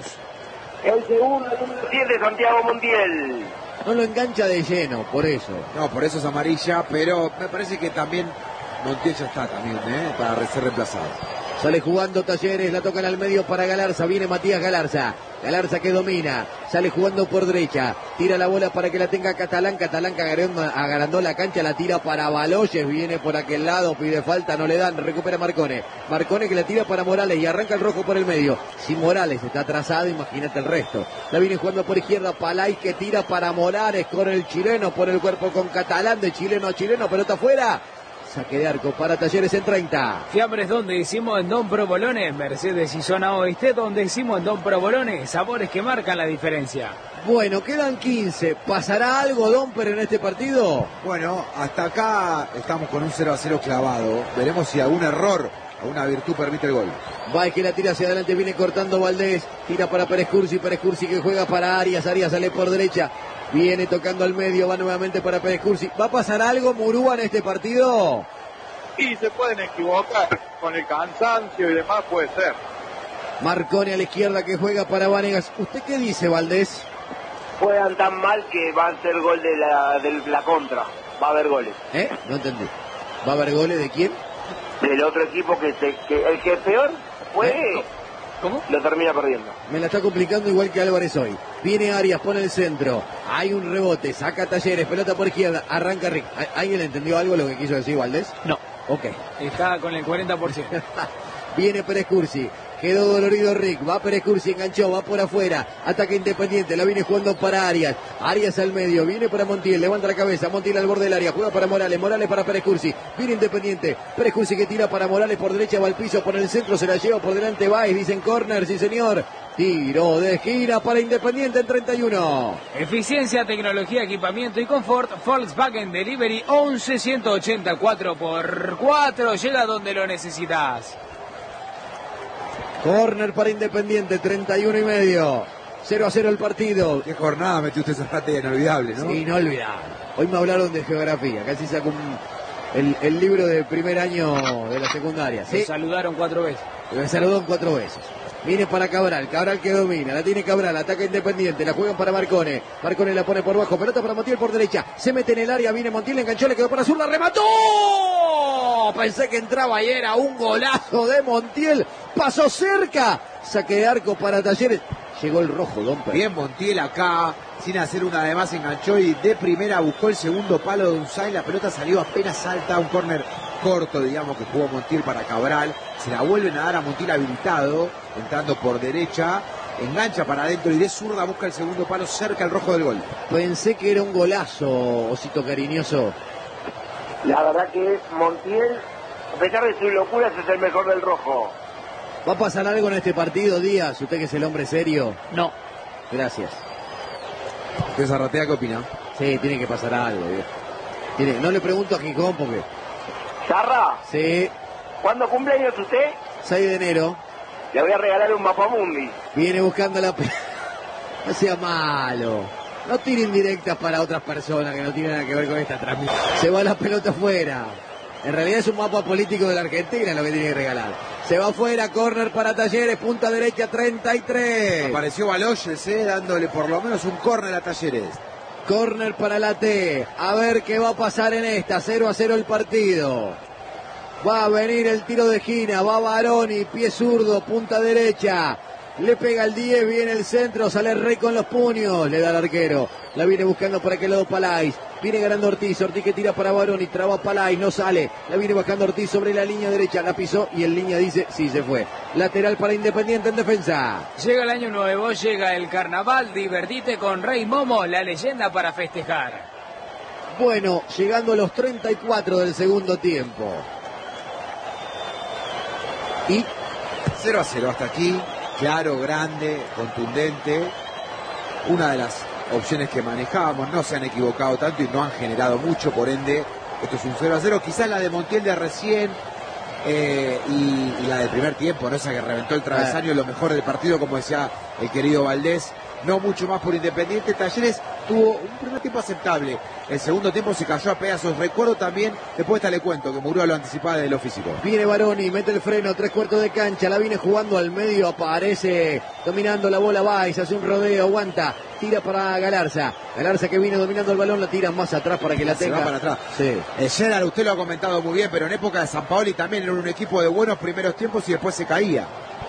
El segundo, el número siete, Santiago Montiel. No lo engancha de lleno, por eso. No, por eso es amarilla, pero me parece que también Montiel ya está también, ¿eh? Para ser reemplazado. Sale jugando Talleres, la tocan al medio para Galarza, viene Matías Galarza. Galarza que domina, sale jugando por derecha, tira la bola para que la tenga Catalán, Catalán que agrandó la cancha, la tira para Baloyes, viene por aquel lado, pide falta, no le dan, recupera Marcone. Marcone que la tira para Morales y arranca el rojo por el medio. Si Morales está atrasado, imagínate el resto. La viene jugando por izquierda, Palay que tira para Morales con el chileno, por el cuerpo con Catalán, de chileno a chileno, pelota afuera. Saque de arco para Talleres en treinta. Fiambres donde hicimos en Don Provolone, Mercedes y Zona Oeste donde hicimos en Don Provolone, sabores que marcan la diferencia. Bueno, quedan quince. ¿Pasará algo, Domper, en este partido? Bueno, hasta acá estamos con un cero a cero clavado. Veremos si algún error, alguna virtud permite el gol. Va, que la tira hacia adelante, viene cortando Valdés. Tira para Pérez Cursi, Pérez Cursi que juega para Arias. Arias sale por derecha. Viene tocando al medio, va nuevamente para Pérez Cursi. ¿Va a pasar algo, Murúa, en este partido? Y se pueden equivocar con el cansancio y demás, puede ser. Marcone a la izquierda que juega para Vanegas. ¿Usted qué dice, Valdés? Juegan tan mal que va a ser gol de la, de la contra. Va a haber goles. ¿Eh? No entendí. ¿Va a haber goles de quién? Del otro equipo que, se, que el que peor fue... ¿Eh? ¿Cómo? Lo termina perdiendo. Me la está complicando igual que Álvarez hoy. Viene Arias, pone el centro. Hay un rebote, saca Talleres, pelota por izquierda, arranca Rick. ¿Alguien entendió algo lo que quiso decir Valdés? No. Ok. Está con el cuarenta por ciento. Viene Pérez Cursi. Quedó dolorido Rick, va Pérez Cursi, enganchó, va por afuera, ataque Independiente, la viene jugando para Arias, Arias al medio, viene para Montiel, levanta la cabeza, Montiel al borde del área, juega para Morales, Morales para Pérez Cursi, viene Independiente, Pérez Cursi que tira para Morales por derecha, va al piso, por el centro, se la lleva por delante, Baez, dicen corner, sí señor, tiro de gira para Independiente en treinta y uno. Eficiencia, tecnología, equipamiento y confort, Volkswagen Delivery once ciento ochenta cuatro por cuatro, llega donde lo necesitas. Corner para Independiente, treinta y uno y medio. cero a cero el partido. Qué jornada metió usted Zárate, inolvidable, ¿no? Sí, inolvidable. Hoy me hablaron de geografía, casi saco un, el, el libro del primer año de la secundaria. Se ¿Sí? saludaron cuatro veces. Me saludó cuatro veces. Viene para Cabral, Cabral que domina, la tiene Cabral, ataca Independiente, la juegan para Marcone. Marcone la pone por bajo, pelota para Montiel por derecha. Se mete en el área, viene Montiel, enganchó, le quedó para azul, la remató. Pensé que entraba y era un golazo de Montiel. Pasó cerca. Saque de arco para Talleres. Llegó el rojo, Domper. Bien Montiel acá, sin hacer una de más, enganchó y de primera buscó el segundo palo de Unzay. La pelota salió apenas salta, un córner corto, digamos, que jugó Montiel para Cabral. Se la vuelven a dar a Montiel habilitado, entrando por derecha. Engancha para adentro y de zurda busca el segundo palo cerca al rojo del gol. Pensé que era un golazo, osito cariñoso. La verdad que Montiel, a pesar de sus locuras, es el mejor del rojo. ¿Va a pasar algo en este partido, Díaz? Usted que es el hombre serio. No. Gracias. ¿Usted Zarratea qué opina? Sí, tiene que pasar algo, viejo. Tiene, no le pregunto a Gijón porque... Zarra, Sí, ¿cuándo cumpleaños usted? seis de enero. Le voy a regalar un mapamundi. Viene buscando la... pe- No sea malo. No tire indirectas para otras personas que no tienen nada que ver con esta transmisión. Se va la pelota afuera. En realidad es un mapa político de la Argentina lo que tiene que regalar. Se va afuera, córner para Talleres, punta derecha, treinta y tres. Apareció Baloyes, eh, dándole por lo menos un córner a Talleres. Córner para la T. A ver qué va a pasar en esta. cero a cero el partido. Va a venir el tiro de esquina. Va Baroni, pie zurdo, punta derecha. Le pega el diez, viene el centro, sale Rey con los puños, le da al arquero. La viene buscando por aquel lado Palais. Viene ganando Ortiz, Ortiz que tira para Baroni, traba Palais, no sale. La viene bajando Ortiz sobre la línea derecha, la pisó y en línea dice, sí se fue. Lateral para Independiente en defensa. Llega el año nuevo, llega el carnaval, divertite con Rey Momo, la leyenda para festejar. Bueno, llegando a los treinta y cuatro del segundo tiempo. Y cero a cero hasta aquí. Claro, grande, contundente. Una de las opciones que manejábamos, no se han equivocado tanto y no han generado mucho, por ende, esto es un cero a cero. Quizás la de Montiel de recién eh, y, y la del primer tiempo, ¿no? Esa que reventó el travesaño, lo mejor del partido, como decía el querido Valdés. No mucho más por Independiente. Talleres tuvo un primer tiempo aceptable. El segundo tiempo se cayó a pedazos. Recuerdo también, después te le cuento, que Murúa lo anticipaba de lo físico. Viene Baroni, mete el freno, tres cuartos de cancha, la viene jugando al medio, aparece dominando la bola, Baez, hace un rodeo, aguanta, tira para Galarza. Galarza que viene dominando el balón, la tira más atrás para que la se tenga. va para atrás. Sí. El Gerard, usted lo ha comentado muy bien, pero en época de Sampaoli también era un equipo de buenos primeros tiempos y después se caía.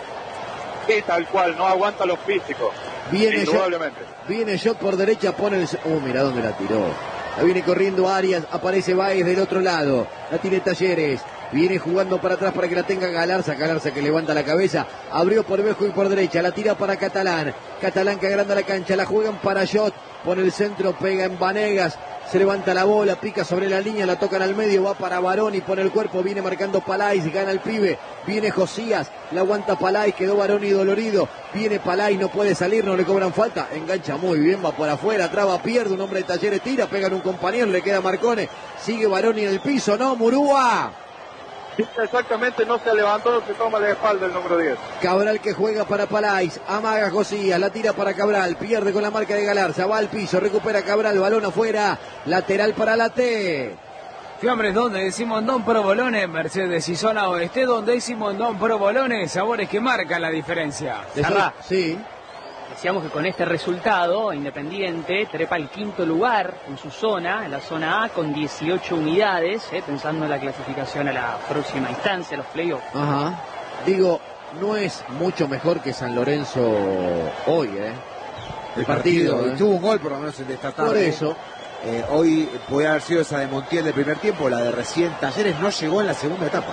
Sí, tal cual, no aguanta los físicos. Viene Indudablemente. Shot, viene Shot por derecha, pone el... Oh, mira dónde la tiró. La viene corriendo Arias, aparece Baez del otro lado. La tiene Talleres. Viene jugando para atrás para que la tenga Galarza. Galarza que levanta la cabeza. Abrió por Vejo y por derecha. La tira para Catalán. Catalán que agranda la cancha. La juegan para Shot. Pone el centro, pega en Vanegas. Se levanta la bola, pica sobre la línea, la tocan al medio, va para Baroni, pone el cuerpo, viene marcando Palais, gana el pibe, viene Josías, la aguanta Palais, quedó Baroni dolorido, viene Palais, no puede salir, no le cobran falta, engancha muy bien, va por afuera, traba, pierde, un hombre de Talleres tira, pega en un compañero, le queda Marcone, sigue Baroni en el piso, ¿no, Murúa? Exactamente, no se levantó, se toma la espalda el número diez. Cabral que juega para Palais, amaga Josías, la tira para Cabral, pierde con la marca de Galarza, va al piso, recupera Cabral, balón afuera, lateral para la T. Fiambres, donde decimos Don Provolone, Mercedes y zona oeste, donde decimos Don Provolone, sabores que marcan la diferencia. Sarra. Sí. Decíamos que con este resultado, Independiente trepa al quinto lugar en su zona, en la zona A, con dieciocho unidades, eh, pensando en la clasificación a la próxima instancia, los playoffs. Ajá. Digo, no es mucho mejor que San Lorenzo hoy, ¿eh? El, El partido. partido, ¿eh? y tuvo un gol por lo menos en esta tarde. Por eso. Eh, hoy podía haber sido esa de Montiel del primer tiempo, la de recién Talleres no llegó en la segunda etapa.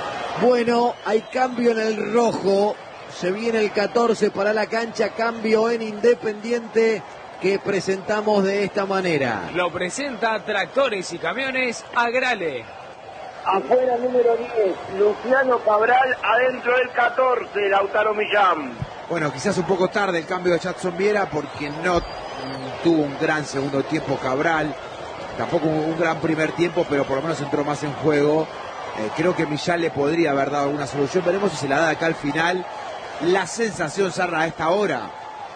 Bueno, hay cambio en el rojo. Se viene el catorce para la cancha, cambio en Independiente que presentamos de esta manera. Lo presenta Tractores y Camiones Agrale. Afuera número diez, Luciano Cabral, adentro del catorce, Lautaro Millán. Bueno, quizás un poco tarde el cambio de Jackson Viera porque no mm, tuvo un gran segundo tiempo Cabral, tampoco un gran primer tiempo, pero por lo menos entró más en juego. Eh, creo que Millán le podría haber dado alguna solución, veremos si se la da acá al final. La sensación, Sarra, a esta hora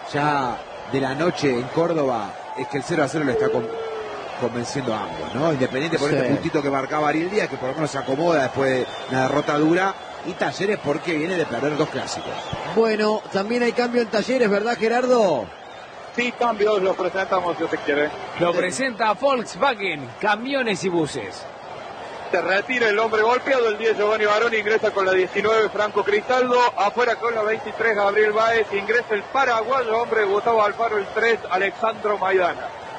ya de la noche en Córdoba es que el cero a cero le está con, convenciendo a ambos, ¿no? Independiente por sí. Este puntito que marcaba Ariel Díaz, que por lo menos se acomoda después de una derrota dura, y Talleres porque viene de perder dos clásicos. Bueno, también hay cambio en Talleres, ¿verdad, Gerardo? Sí, cambios, los presentamos si usted quiere. Lo presenta Volkswagen, Camiones y Buses. Se retira el hombre golpeado, el diez Giovanni Baroni, ingresa con la diecinueve Franco Cristaldo, afuera con la veintitrés Gabriel Báez, ingresa el paraguayo hombre Gustavo Alfaro, el tres Alexandro Maidana.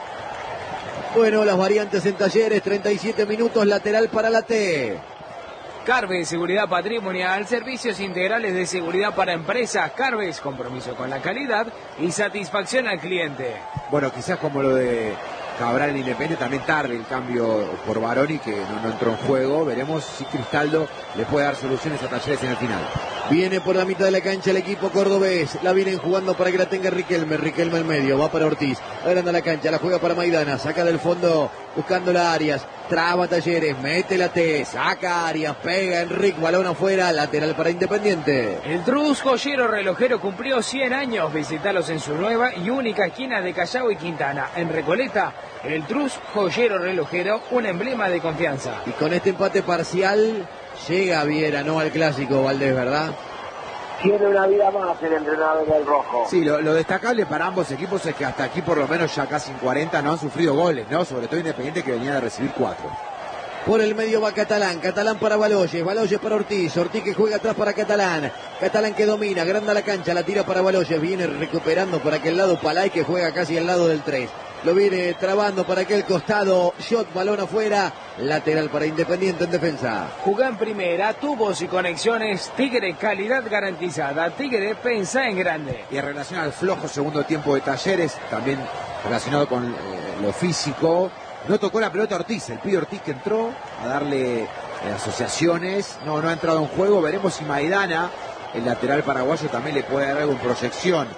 Bueno, las variantes en Talleres, treinta y siete minutos, lateral para la T. Carves, seguridad patrimonial, servicios integrales de seguridad para empresas. Carves, compromiso con la calidad y satisfacción al cliente. Bueno, quizás como lo de Cabral en Independiente, también tarde el cambio por Baroni, que no, no entró en juego. Veremos si Cristaldo le puede dar soluciones a Talleres en el final. Viene por la mitad de la cancha el equipo cordobés. La vienen jugando para que la tenga Riquelme. Riquelme en medio, va para Ortiz. Agranda la cancha, la juega para Maidana. Saca del fondo buscando la Arias. Traba Talleres, mete la T, saca Arias, pega Enrique, balón afuera, lateral para Independiente. El Trus Joyero Relojero cumplió cien años. Visitalos en su nueva y única esquina de Callao y Quintana. En Recoleta, el Trus Joyero Relojero, un emblema de confianza. Y con este empate parcial llega Viera, no al clásico, Valdés, ¿verdad? Tiene una vida más el entrenador del rojo. Sí, lo, lo destacable para ambos equipos es que hasta aquí por lo menos ya casi en cuarenta no han sufrido goles, ¿no? Sobre todo Independiente, que venía de recibir cuatro. Por el medio va Catalán, Catalán para Baloyes, Baloyes para Ortiz, Ortiz que juega atrás para Catalán, Catalán que domina, agranda la cancha, la tira para Baloyes, viene recuperando por aquel lado Palay que juega casi al lado del tres. Lo viene trabando para aquel costado, shot, balón afuera, lateral para Independiente en defensa. Jugá en primera, tubos y conexiones, Tigre, calidad garantizada. Tigre, pensá en grande. Y en relación al flojo segundo tiempo de Talleres, también relacionado con eh, lo físico, no tocó la pelota Ortiz, el pibe Ortiz que entró a darle eh, asociaciones, no, no ha entrado en juego. Veremos si Maidana, el lateral paraguayo, también le puede dar algo en proyección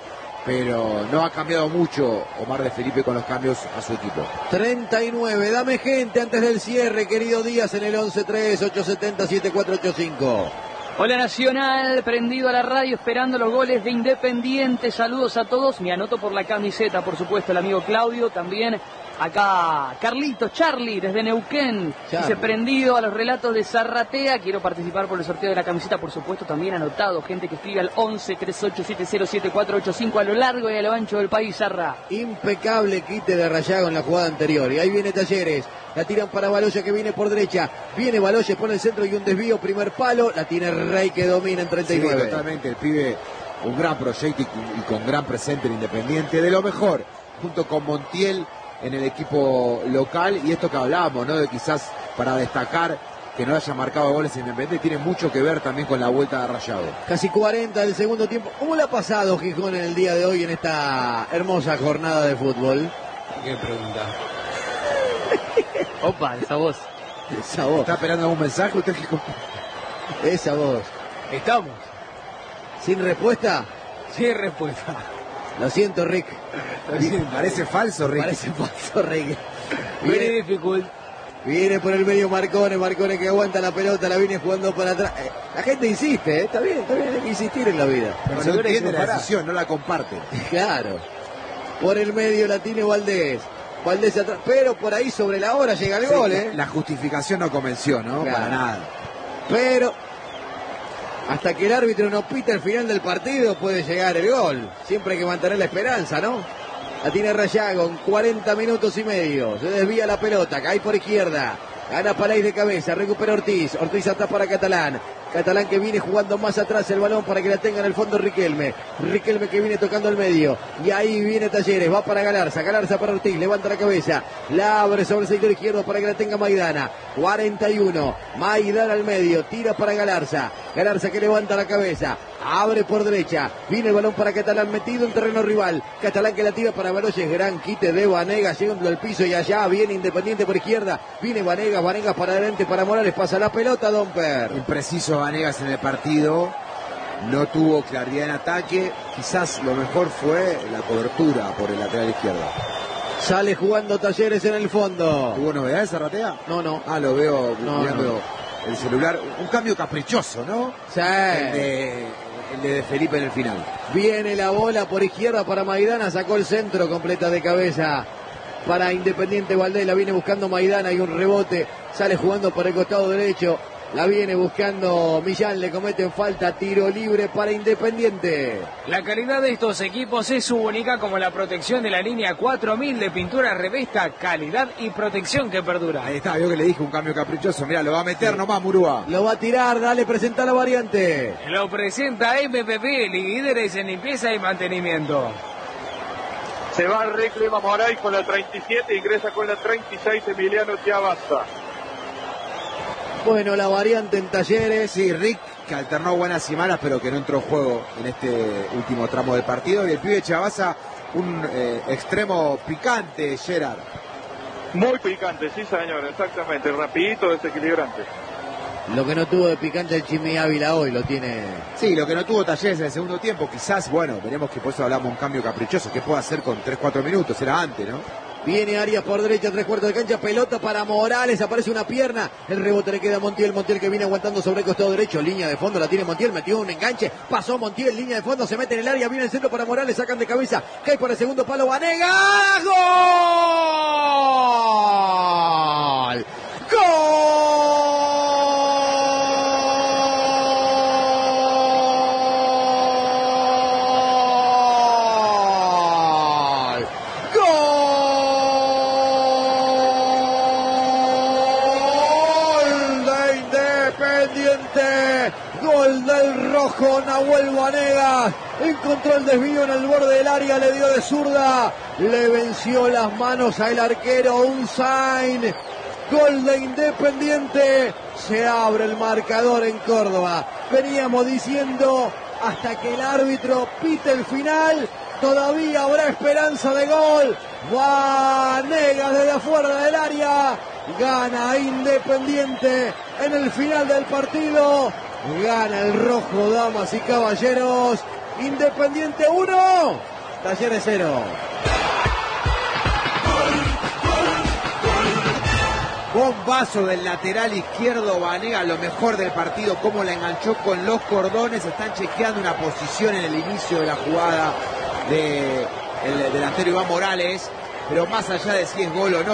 pero no ha cambiado mucho Omar de Felipe con los cambios a su equipo. treinta y nueve, dame gente antes del cierre, querido Díaz, en el once tres, ocho siete cero, siete cuatro ocho cinco. Hola Nacional, prendido a la radio esperando los goles de Independiente. Saludos a todos, me anoto por la camiseta, por supuesto, el amigo Claudio, también acá Carlitos, Charlie, desde Neuquén, Charlie. dice prendido a los relatos de Zarratea, quiero participar por el sorteo de la camiseta, por supuesto, también anotado, gente que escribe al once, treinta y ocho, setenta, siete cuatro ocho cinco a lo largo y a lo ancho del país, Zarra. Impecable quite de Rayago en la jugada anterior, y ahí viene Talleres. La tiran para Baloya que viene por derecha. Viene Baloya, pone el centro y un desvío. Primer palo. La tiene Rey que domina en treinta y nueve. Sí, totalmente. El pibe, un gran proyecto y, y con gran presente en Independiente. De lo mejor, junto con Montiel en el equipo local. Y esto que hablábamos, ¿no? De quizás para destacar que no haya marcado goles en Independiente. Tiene mucho que ver también con la vuelta de Rayado. Casi cuarenta del segundo tiempo. ¿Cómo le ha pasado Gijón en el día de hoy en esta hermosa jornada de fútbol? ¿Qué pregunta? Opa, esa voz. Esa voz. ¿Está esperando algún mensaje usted? Esa voz. Estamos. ¿Sin respuesta? Sin respuesta. Lo siento, Rick. Parece falso, Ricky. Parece falso, Rick. Very Viene, difficult. viene por el medio Marcone, Marcone que aguanta la pelota, la viene jugando para atrás. Eh, la gente insiste, ¿eh? Está bien, está bien, hay que insistir en la vida. Pero Cuando no tú eres entiende la separado. decisión, no la comparte. Claro. Por el medio la tiene Valdés. Valdés atrás, pero por ahí sobre la hora llega el Sí, gol, ¿eh? La justificación no convenció, ¿no? Claro. Para nada. Pero hasta que el árbitro no pita el final del partido puede llegar el gol. Siempre hay que mantener la esperanza, ¿no? La tiene Rayago en cuarenta minutos y medio. Se desvía la pelota, cae por izquierda. Gana Palais de cabeza, recupera Ortiz. Ortiz atrás para Catalán. Catalán que viene jugando más atrás el balón para que la tenga en el fondo Riquelme. Riquelme que viene tocando el medio. Y ahí viene Talleres, va para Galarza. Galarza para Ortiz, levanta la cabeza. La abre sobre el sector izquierdo para que la tenga Maidana. cuarenta y uno. Maidana al medio, tira para Galarza. Galarza que levanta la cabeza. Abre por derecha. Viene el balón para Catalán metido en terreno rival. Catalán que la tira para Baloyes. Gran quite de Vanegas llegando al piso y allá viene Independiente por izquierda. Viene Vanegas, Vanegas para adelante para Morales. Pasa la pelota, Domper. Impreciso Vanegas en el partido. No tuvo claridad en ataque. Quizás lo mejor fue la cobertura por el lateral izquierdo. Sale jugando Talleres en el fondo. ¿Tuvo novedades, Zarratea? No, no. Ah, lo veo No, mirando no. el celular. Un cambio caprichoso, ¿no? Sí. El de, el de Felipe en el final. Viene la bola por izquierda para Maidana, sacó el centro, completa de cabeza para Independiente Valdés, la viene buscando Maidana y un rebote, sale jugando por el costado derecho, la viene buscando Millán, le cometen falta, tiro libre para Independiente. La calidad de estos equipos es única, como la protección de la línea cuatro mil de pintura Revesta, calidad y protección que perdura. Ahí está, vio que le dije un cambio caprichoso. Mirá, lo va a meter nomás Murúa. Lo va a tirar, dale, presenta la variante. Lo presenta M P P, líderes en limpieza y mantenimiento. Se va Rick Lima Moray con la treinta y siete, ingresa con la treinta y seis Emiliano Chiavazza. Bueno, la variante en Talleres. Sí, Rick, que alternó buenas y malas, pero que no entró en juego en este último tramo del partido. Y el pibe Chavaza, un eh, extremo picante, Gerard. Muy picante, sí señor, exactamente, rapidito, desequilibrante. Lo que no tuvo de picante el Chimi Ávila hoy lo tiene. Sí, lo que no tuvo Talleres en el segundo tiempo, quizás, bueno, veremos que por eso hablamos de un cambio caprichoso. ¿Qué puede hacer con tres cuatro minutos? Era antes, ¿no? Viene Arias por derecha, tres cuartos de cancha, pelota para Morales, aparece una pierna, el rebote le queda a Montiel, Montiel que viene aguantando sobre el costado derecho, línea de fondo la tiene Montiel, metió un enganche, pasó Montiel, línea de fondo, se mete en el área, viene el centro para Morales, sacan de cabeza, cae por el segundo palo, Vanegas, ¡gol! ¡Gol! Gol del rojo Nahuel Vanegas, encontró el desvío en el borde del área, le dio de zurda, le venció las manos al arquero Unzain. Gol de Independiente, se abre el marcador en Córdoba. Veníamos diciendo hasta que el árbitro pite el final, todavía habrá esperanza de gol. Vanegas desde afuera del área, gana Independiente en el final del partido. Gana el rojo, damas y caballeros. Independiente uno, Talleres cero. Bombazo del lateral izquierdo, Banega, lo mejor del partido, cómo la enganchó con los cordones. Están chequeando una posición en el inicio de la jugada del delantero Iván Morales, pero más allá de si es gol o no,